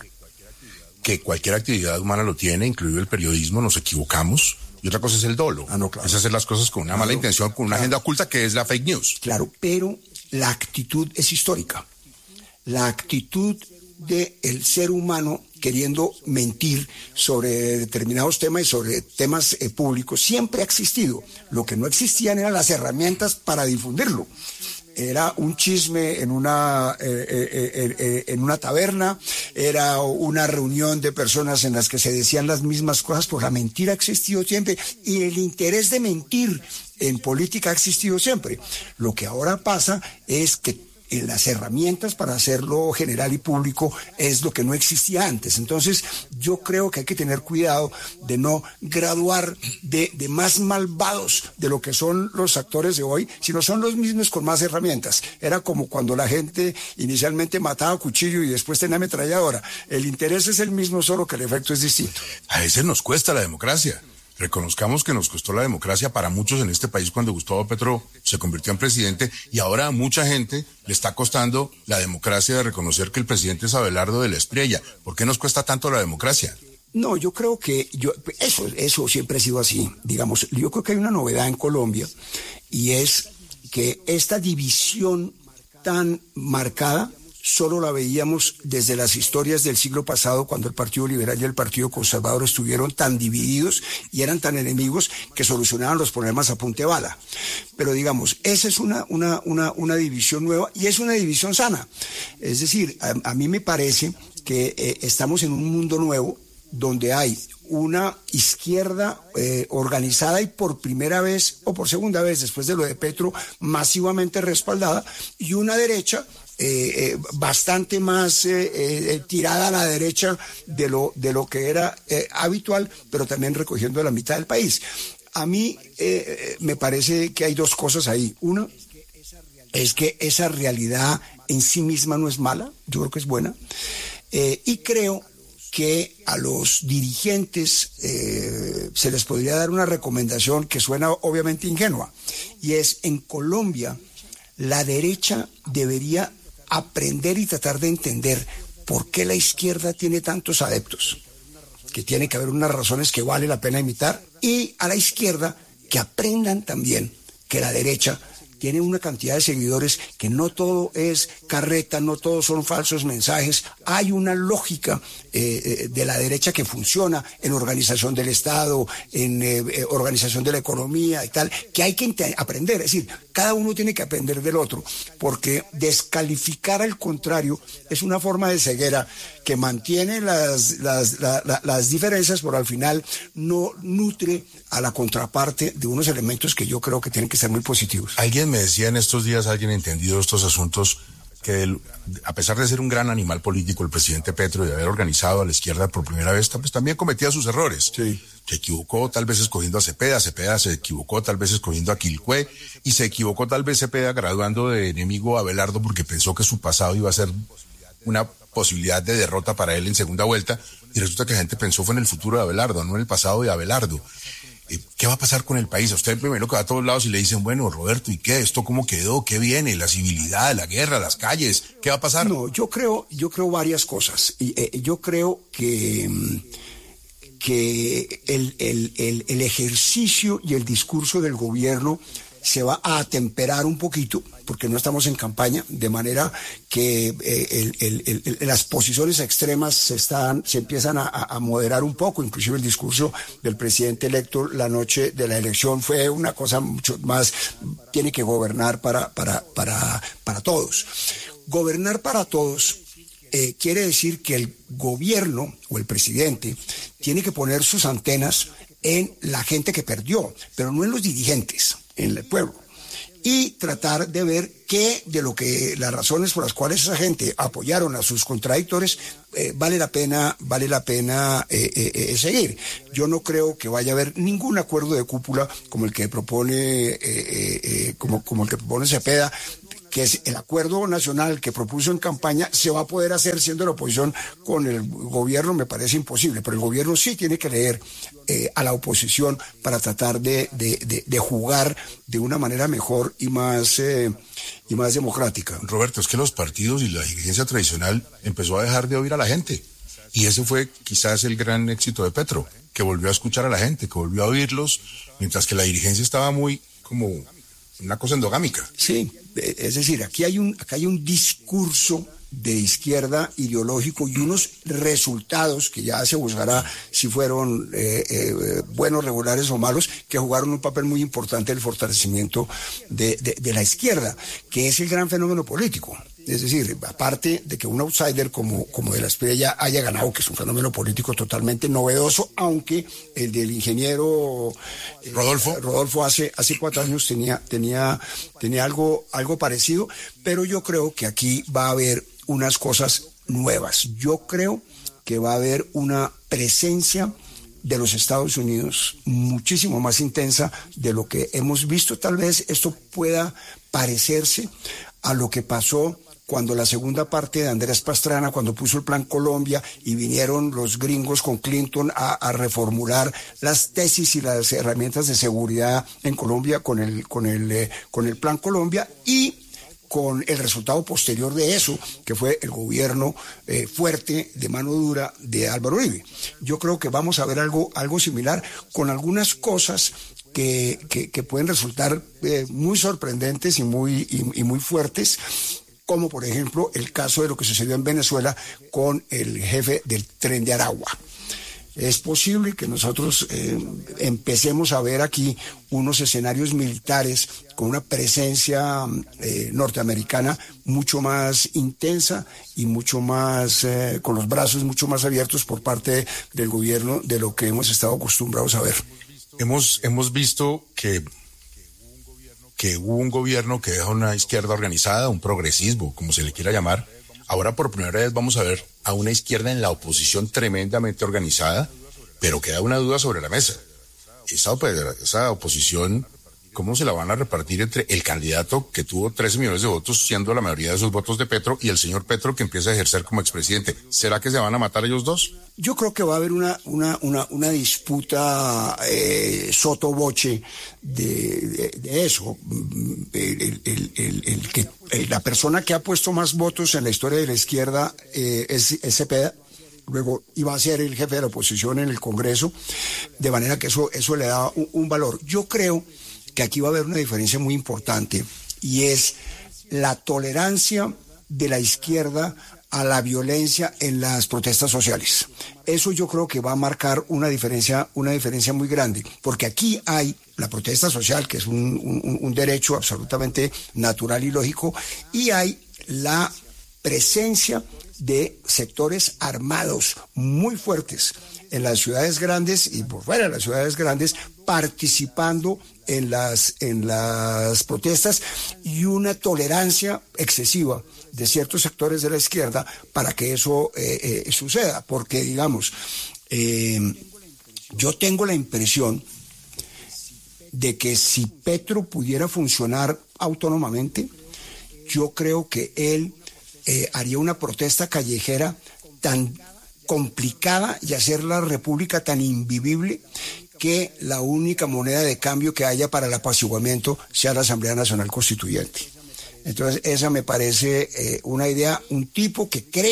que cualquier actividad humana lo tiene, incluido el periodismo, nos equivocamos. Y otra cosa es el dolo. Ah, no, claro. Es hacer las cosas con una claro, mala intención, con una claro. agenda oculta que es la fake news. Claro, pero la actitud es histórica. La actitud del ser humano queriendo mentir sobre determinados temas y sobre temas eh, públicos siempre ha existido. Lo que no existían eran las herramientas para difundirlo. Era un chisme en una eh, eh, eh, en una taberna, era una reunión de personas en las que se decían las mismas cosas, pues la mentira ha existido siempre y el interés de mentir en política ha existido siempre. Lo que ahora pasa es que en las herramientas para hacerlo general y público es lo que no existía antes. Entonces yo creo que hay que tener cuidado de no graduar de, de más malvados de lo que son los actores de hoy, sino son los mismos con más herramientas. Era como cuando la gente inicialmente mataba a cuchillo y después tenía ametralladora. El interés es el mismo, solo que el efecto es distinto. A veces nos cuesta la democracia. Reconozcamos que nos costó la democracia para muchos en este país cuando Gustavo Petro se convirtió en presidente, y ahora a mucha gente le está costando la democracia de reconocer que el presidente es Abelardo de la Espriella. ¿Por qué nos cuesta tanto la democracia? No, yo creo que yo eso, eso siempre ha sido así. Digamos, yo creo que hay una novedad en Colombia y es que esta división tan marcada solo la veíamos desde las historias del siglo pasado, cuando el Partido Liberal y el Partido Conservador estuvieron tan divididos y eran tan enemigos que solucionaban los problemas a punta de bala. Pero digamos, esa es una, una, una, una división nueva y es una división sana. Es decir, a, a mí me parece que eh, estamos en un mundo nuevo donde hay una izquierda eh, organizada y por primera vez o por segunda vez después de lo de Petro masivamente respaldada, y una derecha Eh, eh, bastante más eh, eh, tirada a la derecha de lo, de lo que era eh, habitual, pero también recogiendo la mitad del país. A mí eh, me parece que hay dos cosas ahí. Una es que esa realidad en sí misma no es mala, yo creo que es buena, eh, y creo que a los dirigentes eh, se les podría dar una recomendación que suena obviamente ingenua, y es: en Colombia la derecha debería aprender y tratar de entender por qué la izquierda tiene tantos adeptos, que tiene que haber unas razones que vale la pena imitar, y a la izquierda que aprendan también que la derecha tiene una cantidad de seguidores, que no todo es carreta, no todos son falsos mensajes. Hay una lógica eh, de la derecha que funciona en organización del Estado, en eh, organización de la economía y tal, que hay que aprender. Es decir, cada uno tiene que aprender del otro, porque descalificar al contrario es una forma de ceguera que mantiene las, las, la, la, las diferencias, pero al final no nutre a la contraparte de unos elementos que yo creo que tienen que ser muy positivos. Alguien me decía en estos días, alguien entendido estos asuntos, que el, a pesar de ser un gran animal político, el presidente Petro, de haber organizado a la izquierda por primera vez, pues también cometía sus errores. Sí. Se equivocó tal vez escogiendo a Cepeda, Cepeda se equivocó tal vez escogiendo a Quilpué, y se equivocó tal vez Cepeda graduando de enemigo a Abelardo porque pensó que su pasado iba a ser una posibilidad de derrota para él en segunda vuelta, y resulta que la gente pensó fue en el futuro de Abelardo, no en el pasado de Abelardo. ¿Qué va a pasar con el país? A usted primero que va a todos lados y le dicen, bueno, Roberto, ¿y qué? ¿Esto cómo quedó? ¿Qué viene? La civilidad, la guerra, las calles. ¿Qué va a pasar? No, yo creo, yo creo varias cosas. Y, eh, yo creo que, que el, el, el, el ejercicio y el discurso del gobierno se va a atemperar un poquito, porque no estamos en campaña, de manera que eh, el, el, el, las posiciones extremas se, están, se empiezan a, a moderar un poco. Inclusive el discurso del presidente electo la noche de la elección fue una cosa mucho más, tiene que gobernar para, para, para, para todos. Gobernar para todos eh, quiere decir que el gobierno o el presidente tiene que poner sus antenas en la gente que perdió, pero no en los dirigentes, en el pueblo, y tratar de ver qué de lo que las razones por las cuales esa gente apoyaron a sus contradictores eh, vale la pena vale la pena eh, eh, eh, seguir. Yo no creo que vaya a haber ningún acuerdo de cúpula como el que propone eh, eh, eh, como como el que propone Cepeda, que es el acuerdo nacional que propuso en campaña. Se va a poder hacer siendo la oposición con el gobierno, me parece imposible, pero el gobierno sí tiene que leer eh, a la oposición para tratar de, de, de, de jugar de una manera mejor y más, eh, y más democrática. Roberto, es que los partidos y la dirigencia tradicional empezó a dejar de oír a la gente, y ese fue quizás el gran éxito de Petro, que volvió a escuchar a la gente, que volvió a oírlos, mientras que la dirigencia estaba muy como una cosa endogámica. Sí, es decir, aquí hay un, acá hay un discurso de izquierda ideológico y unos resultados que ya se buscará si fueron eh, eh, buenos, regulares o malos, que jugaron un papel muy importante en el fortalecimiento de, de, de la izquierda, que es el gran fenómeno político. Es decir, aparte de que un outsider como, como de la Espriella haya ganado, que es un fenómeno político totalmente novedoso, aunque el del ingeniero eh, Rodolfo Rodolfo hace, hace cuatro años tenía, tenía, tenía algo, algo parecido, pero yo creo que aquí va a haber unas cosas nuevas. Yo creo que va a haber una presencia de los Estados Unidos muchísimo más intensa de lo que hemos visto. Tal vez esto pueda parecerse a lo que pasó cuando la segunda parte de Andrés Pastrana, cuando puso el Plan Colombia y vinieron los gringos con Clinton a, a reformular las tesis y las herramientas de seguridad en Colombia con el, con el, eh, con el Plan Colombia, y con el resultado posterior de eso, que fue el gobierno eh, fuerte, de mano dura, de Álvaro Uribe. Yo creo que vamos a ver algo, algo similar, con algunas cosas que, que, que pueden resultar eh, muy sorprendentes y muy, y, y muy fuertes, como por ejemplo el caso de lo que sucedió en Venezuela con el jefe del Tren de Aragua. Es posible que nosotros eh, empecemos a ver aquí unos escenarios militares con una presencia eh, norteamericana mucho más intensa y mucho más, eh, con los brazos mucho más abiertos por parte del gobierno de lo que hemos estado acostumbrados a ver. Hemos, hemos visto que, que hubo un gobierno que deja una izquierda organizada, un progresismo, como se le quiera llamar. Ahora por primera vez vamos a ver a una izquierda en la oposición tremendamente organizada, pero queda una duda sobre la mesa. Esa, esa oposición, ¿cómo se la van a repartir entre el candidato que tuvo trece millones de votos, siendo la mayoría de esos votos de Petro, y el señor Petro, que empieza a ejercer como expresidente? ¿Será que se van a matar ellos dos? Yo creo que va a haber una, una, una, una disputa eh, sotoboche de, de, de eso. El, el, el, el que, el, la persona que ha puesto más votos en la historia de la izquierda eh, es, es Cepeda. Luego iba a ser el jefe de la oposición en el Congreso, de manera que eso, eso le da un, un valor. Yo creo que aquí va a haber una diferencia muy importante, y es la tolerancia de la izquierda a la violencia en las protestas sociales. Eso yo creo que va a marcar una diferencia, una diferencia muy grande, porque aquí hay la protesta social, que es un, un, un derecho absolutamente natural y lógico, y hay la presencia de sectores armados muy fuertes en las ciudades grandes y por fuera de las ciudades grandes, participando en las, en las protestas, y una tolerancia excesiva de ciertos sectores de la izquierda para que eso eh, eh, suceda. Porque, digamos, eh, yo tengo la impresión de que si Petro pudiera funcionar autónomamente, yo creo que él eh, haría una protesta callejera tan complicada y hacer la república tan invivible que la única moneda de cambio que haya para el apaciguamiento sea la Asamblea Nacional Constituyente. Entonces esa me parece eh, una idea, un tipo que cree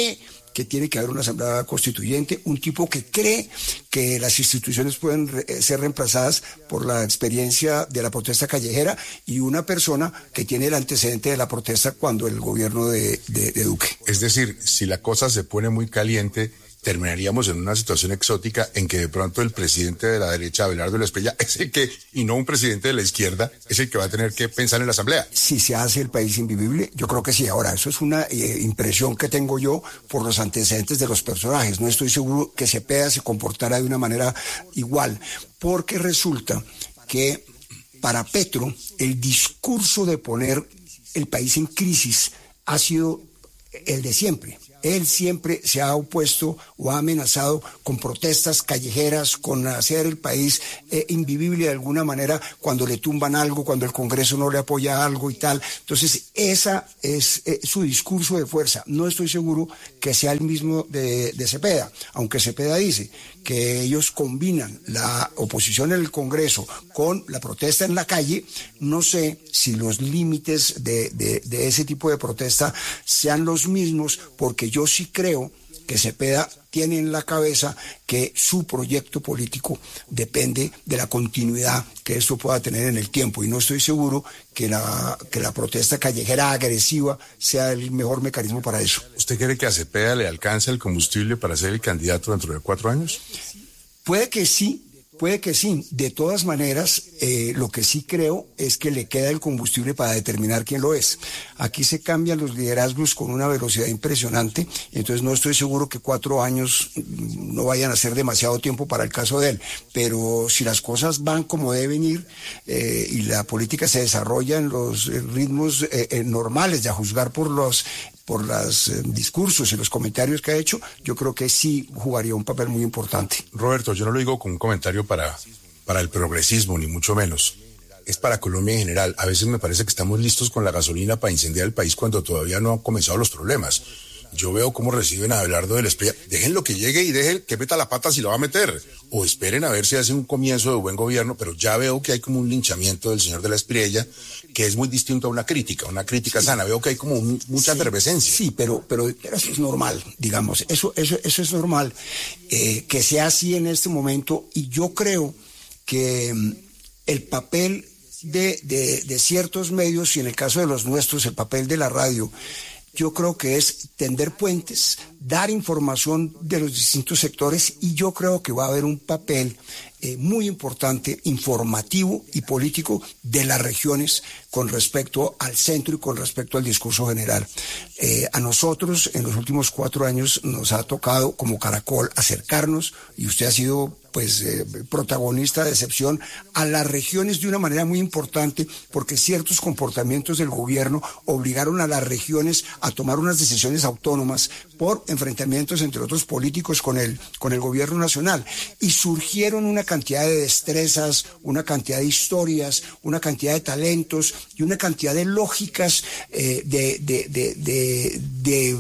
que tiene que haber una asamblea constituyente, un tipo que cree que las instituciones pueden re- ser reemplazadas por la experiencia de la protesta callejera, y una persona que tiene el antecedente de la protesta cuando el gobierno de, de, de Duque. Es decir, si la cosa se pone muy caliente, terminaríamos en una situación exótica en que de pronto el presidente de la derecha, Abelardo Espriella, es el que, y no un presidente de la izquierda, es el que va a tener que pensar en la asamblea. Si se hace el país invivible, yo creo que sí. Ahora, eso es una eh, impresión que tengo yo por los antecedentes de los personajes. No estoy seguro que Cepeda se comportara de una manera igual, porque resulta que para Petro el discurso de poner el país en crisis ha sido el de siempre. Él siempre se ha opuesto o ha amenazado con protestas callejeras, con hacer el país eh, invivible de alguna manera cuando le tumban algo, cuando el Congreso no le apoya algo y tal. Entonces, esa es eh, su discurso de fuerza. No estoy seguro que sea el mismo de, de Cepeda, aunque Cepeda dice que ellos combinan la oposición en el Congreso con la protesta en la calle. No sé si los límites de, de, de ese tipo de protesta sean los mismos, porque yo sí creo que Cepeda tiene en la cabeza que su proyecto político depende de la continuidad que esto pueda tener en el tiempo, y no estoy seguro que la, que la protesta callejera agresiva sea el mejor mecanismo para eso. ¿Usted cree que a Cepeda le alcanza el combustible para ser el candidato dentro de cuatro años? Puede que sí. Puede que sí. De todas maneras, eh, lo que sí creo es que le queda el combustible para determinar quién lo es. Aquí se cambian los liderazgos con una velocidad impresionante, entonces no estoy seguro que cuatro años no vayan a ser demasiado tiempo para el caso de él. Pero si las cosas van como deben ir eh, y la política se desarrolla en los ritmos eh, eh, normales, de a juzgar por los por los eh, discursos y los comentarios que ha hecho, yo creo que sí jugaría un papel muy importante. Roberto, yo no lo digo como un comentario para, para el progresismo, ni mucho menos. Es para Colombia en general. A veces me parece que estamos listos con la gasolina para incendiar el país cuando todavía no han comenzado los problemas. Yo veo cómo reciben a Abelardo del Espriella. Dejen lo que llegue y dejen que meta la pata si lo va a meter. O esperen a ver si hace un comienzo de buen gobierno, pero ya veo que hay como un linchamiento del señor de la Espriella, que es muy distinto a una crítica, una crítica sí. sana. Veo que hay como un, mucha sí, efervescencia. Sí, pero, pero eso es normal, digamos. Eso, eso, eso es normal, eh, que sea así en este momento. Y yo creo que um, el papel de, de, de ciertos medios, y en el caso de los nuestros, el papel de la radio, yo creo que es tender puentes, dar información de los distintos sectores, y yo creo que va a haber un papel eh, muy importante, informativo y político de las regiones con respecto al centro y con respecto al discurso general. Eh, a nosotros en los últimos cuatro años nos ha tocado como Caracol acercarnos, y usted ha sido pues eh, protagonista de excepción, a las regiones de una manera muy importante, porque ciertos comportamientos del gobierno obligaron a las regiones a tomar unas decisiones autónomas por enfrentamientos entre otros políticos con el, con el gobierno nacional, y surgieron una cantidad de destrezas, una cantidad de historias, una cantidad de talentos y una cantidad de lógicas eh, de, de, de, de, de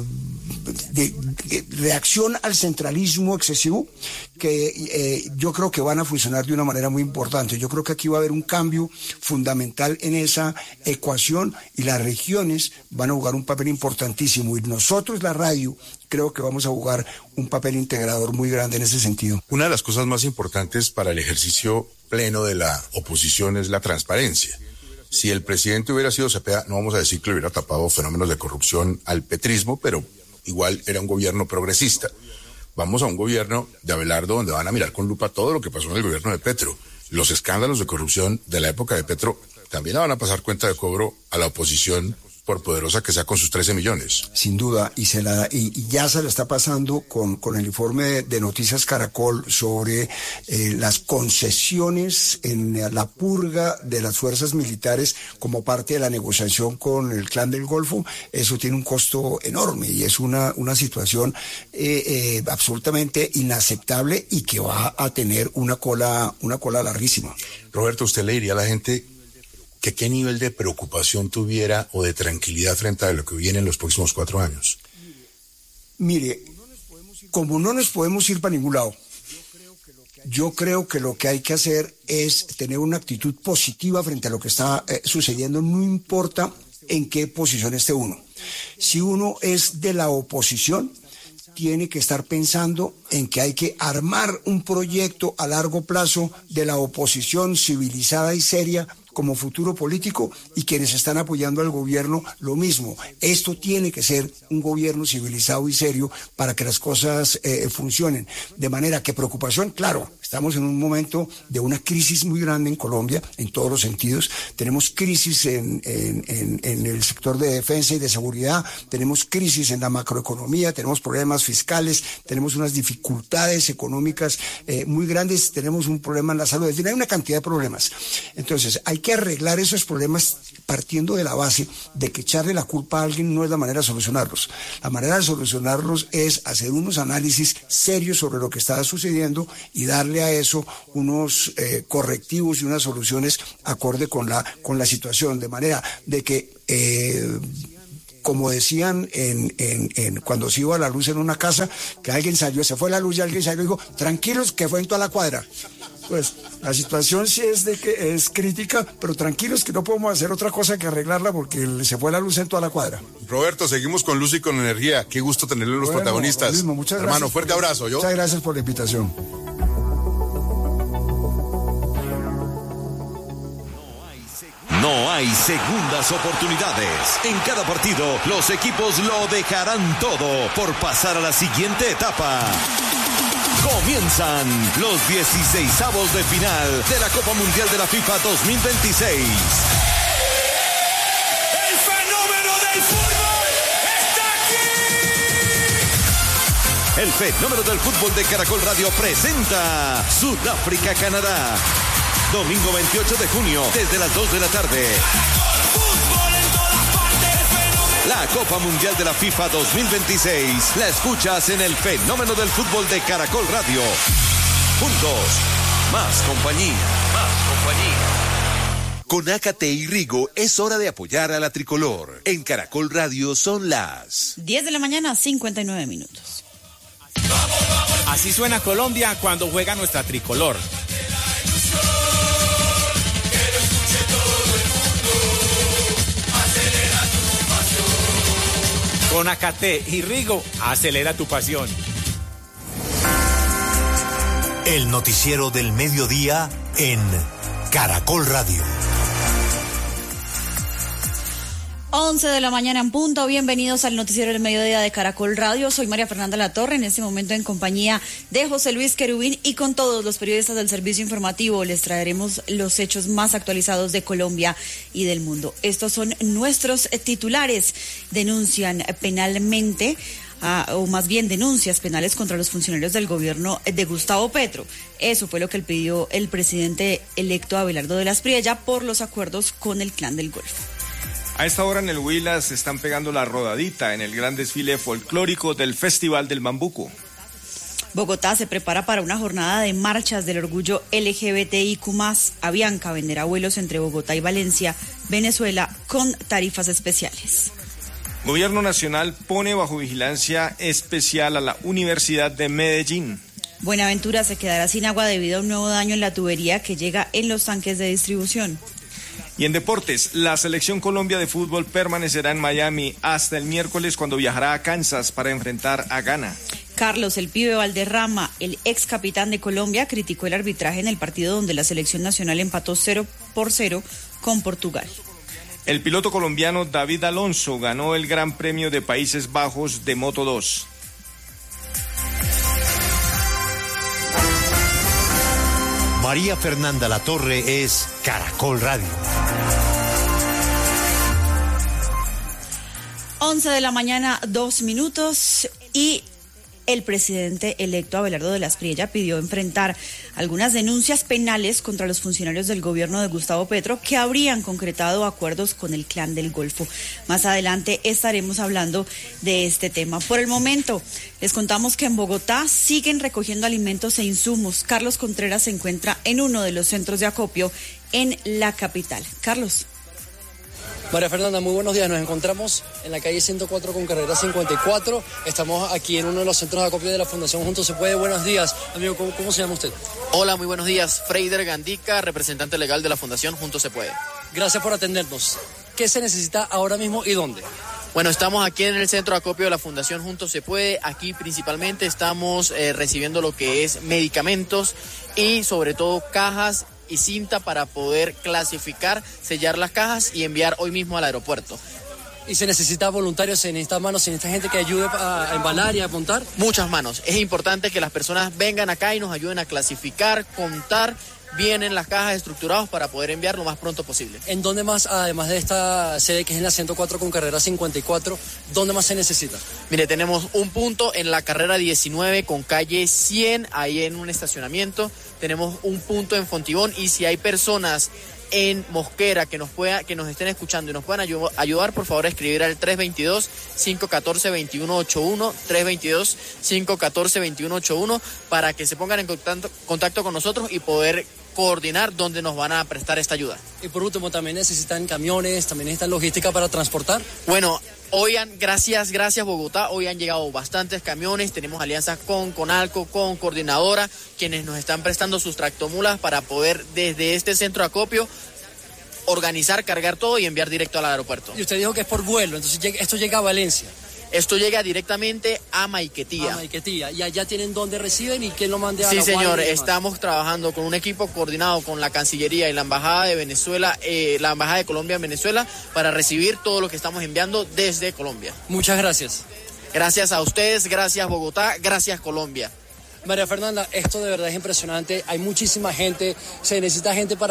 De, de reacción al centralismo excesivo que eh, yo creo que van a funcionar de una manera muy importante. Yo creo que aquí va a haber un cambio fundamental en esa ecuación, y las regiones van a jugar un papel importantísimo, y nosotros, la radio, creo que vamos a jugar un papel integrador muy grande en ese sentido. Una de las cosas más importantes para el ejercicio pleno de la oposición es la transparencia. Si el presidente hubiera sido Cepeda, no vamos a decir que le hubiera tapado fenómenos de corrupción al petrismo, pero igual era un gobierno progresista. Vamos a un gobierno de Abelardo donde van a mirar con lupa todo lo que pasó en el gobierno de Petro. Los escándalos de corrupción de la época de Petro también van a pasar cuenta de cobro a la oposición, por poderosa que sea, con sus trece millones. Sin duda, y se la y, y ya se la está pasando con, con el informe de, de Noticias Caracol sobre eh, las concesiones en la purga de las fuerzas militares como parte de la negociación con el Clan del Golfo. Eso tiene un costo enorme y es una, una situación eh, eh, absolutamente inaceptable y que va a tener una cola, una cola larguísima. Roberto, ¿usted le diría a la gente que qué nivel de preocupación tuviera o de tranquilidad frente a lo que viene en los próximos cuatro años? Mire, como no nos podemos ir para ningún lado, yo creo que lo que hay que hacer es tener una actitud positiva frente a lo que está eh, sucediendo, no importa en qué posición esté uno. Si uno es de la oposición, tiene que estar pensando en que hay que armar un proyecto a largo plazo de la oposición civilizada y seria como futuro político, y quienes están apoyando al gobierno lo mismo. Esto tiene que ser un gobierno civilizado y serio para que las cosas eh, funcionen. De manera que preocupación, claro, estamos en un momento de una crisis muy grande en Colombia, en todos los sentidos. Tenemos crisis en, en, en, en el sector de defensa y de seguridad, tenemos crisis en la macroeconomía, tenemos problemas fiscales, tenemos unas dificultades económicas eh, muy grandes, tenemos un problema en la salud, es decir, hay una cantidad de problemas. Entonces, hay que arreglar esos problemas partiendo de la base de que echarle la culpa a alguien no es la manera de solucionarlos. La manera de solucionarlos es hacer unos análisis serios sobre lo que está sucediendo y darle a eso unos eh, correctivos y unas soluciones acorde con la, con la situación, de manera de que... Eh, como decían en, en, en cuando se iba la luz en una casa, que alguien salió, se fue la luz y alguien salió y dijo, tranquilos, que fue en toda la cuadra. Pues la situación sí es de que es crítica, pero tranquilos que no podemos hacer otra cosa que arreglarla porque se fue la luz en toda la cuadra. Roberto, seguimos con luz y con energía. Qué gusto tenerle los bueno, protagonistas. Mismo, muchas Hermano, gracias fuerte por, abrazo. ¿yo? Muchas gracias por la invitación. No hay segundas oportunidades. En cada partido, los equipos lo dejarán todo por pasar a la siguiente etapa. Comienzan los dieciseisavos de final de la Copa Mundial de la FIFA dos mil veintiséis. ¡El fenómeno del fútbol está aquí! El fenómeno del fútbol de Caracol Radio presenta Sudáfrica-Canadá. Domingo veintiocho de junio, desde las dos de la tarde. La Copa Mundial de la FIFA dos mil veintiséis la escuchas en el fenómeno del fútbol de Caracol Radio. Juntos, más compañía. Más compañía. Con Ácate y Rigo es hora de apoyar a la tricolor. En Caracol Radio son las diez de la mañana, cincuenta y nueve minutos. Así suena Colombia cuando juega nuestra tricolor. Con Ácate y Rigo, acelera tu pasión. El noticiero del mediodía en Caracol Radio. once de la mañana en punto, bienvenidos al noticiero del mediodía de Caracol Radio. Soy María Fernanda Latorre, en este momento en compañía de José Luis Querubín y con todos los periodistas del servicio informativo les traeremos los hechos más actualizados de Colombia y del mundo. Estos son nuestros titulares. Denuncian penalmente Uh, o más bien denuncias penales contra los funcionarios del gobierno de Gustavo Petro. Eso fue lo que pidió el presidente electo Abelardo de la Espriella por los acuerdos con el Clan del Golfo. A esta hora en el Huila se están pegando la rodadita en el gran desfile folclórico del Festival del Bambuco. Bogotá se prepara para una jornada de marchas del orgullo L G B T I Q más. Avianca venderá vuelos entre Bogotá y Valencia, Venezuela, con tarifas especiales. Gobierno Nacional pone bajo vigilancia especial a la Universidad de Medellín. Buenaventura se quedará sin agua debido a un nuevo daño en la tubería que llega en los tanques de distribución. Y en deportes, la Selección Colombia de fútbol permanecerá en Miami hasta el miércoles cuando viajará a Kansas para enfrentar a Ghana. Carlos El Pibe Valderrama, el ex capitán de Colombia, criticó el arbitraje en el partido donde la selección nacional empató cero por cero con Portugal. El piloto colombiano David Alonso ganó el Gran Premio de Países Bajos de Moto dos. María Fernanda Latorre es Caracol Radio. once de la mañana, dos minutos, y el presidente electo Abelardo de la Espriella pidió enfrentar algunas denuncias penales contra los funcionarios del gobierno de Gustavo Petro que habrían concretado acuerdos con el Clan del Golfo. Más adelante estaremos hablando de este tema. Por el momento, les contamos que en Bogotá siguen recogiendo alimentos e insumos. Carlos Contreras se encuentra en uno de los centros de acopio en la capital. Carlos. María Fernanda, muy buenos días. Nos encontramos en la calle ciento cuatro con carrera cincuenta y cuatro. Estamos aquí en uno de los centros de acopio de la Fundación Juntos Se Puede. Buenos días, amigo. ¿Cómo, cómo se llama usted? Hola, muy buenos días. Freider Gandica, representante legal de la Fundación Juntos Se Puede. Gracias por atendernos. ¿Qué se necesita ahora mismo y dónde? Bueno, estamos aquí en el centro de acopio de la Fundación Juntos Se Puede. Aquí principalmente estamos eh, recibiendo lo que es medicamentos y sobre todo cajas y cinta para poder clasificar, sellar las cajas y enviar hoy mismo al aeropuerto. ¿Y se necesita voluntarios, se necesita manos, se necesita gente que ayude a embalar y a montar? Muchas manos. Es importante que las personas vengan acá y nos ayuden a clasificar, contar bien en las cajas estructurados para poder enviar lo más pronto posible. ¿En dónde más, además de esta sede que es en la ciento cuatro con carrera cincuenta y cuatro, dónde más se necesita? Mire, tenemos un punto en la carrera diecinueve con calle cien, ahí en un estacionamiento. Tenemos un punto en Fontibón y si hay personas en Mosquera que nos pueda, que nos estén escuchando y nos puedan ayu- ayudar, por favor, escribir al tres dos dos, cinco uno cuatro, dos uno ocho uno, tres dos dos, cinco uno cuatro, dos uno ocho uno, para que se pongan en contacto, contacto con nosotros y poder coordinar dónde nos van a prestar esta ayuda. Y por último, ¿también necesitan camiones, también necesitan logística para transportar? Bueno, hoy han, gracias, gracias Bogotá, hoy han llegado bastantes camiones, tenemos alianzas con Conalco, con Coordinadora, quienes nos están prestando sus tractomulas para poder desde este centro de acopio organizar, cargar todo y enviar directo al aeropuerto. Y usted dijo que es por vuelo, entonces esto llega a Valencia. Esto llega directamente a Maiquetía. A Maiquetía. ¿Y allá tienen dónde reciben y quién lo mande a Sí, la señor. Guardia? Estamos trabajando con un equipo coordinado con la Cancillería y la Embajada de Venezuela, eh, la Embajada de Colombia en Venezuela, para recibir todo lo que estamos enviando desde Colombia. Muchas gracias. Gracias a ustedes, gracias Bogotá, gracias Colombia. María Fernanda, esto de verdad es impresionante. Hay muchísima gente, se necesita gente para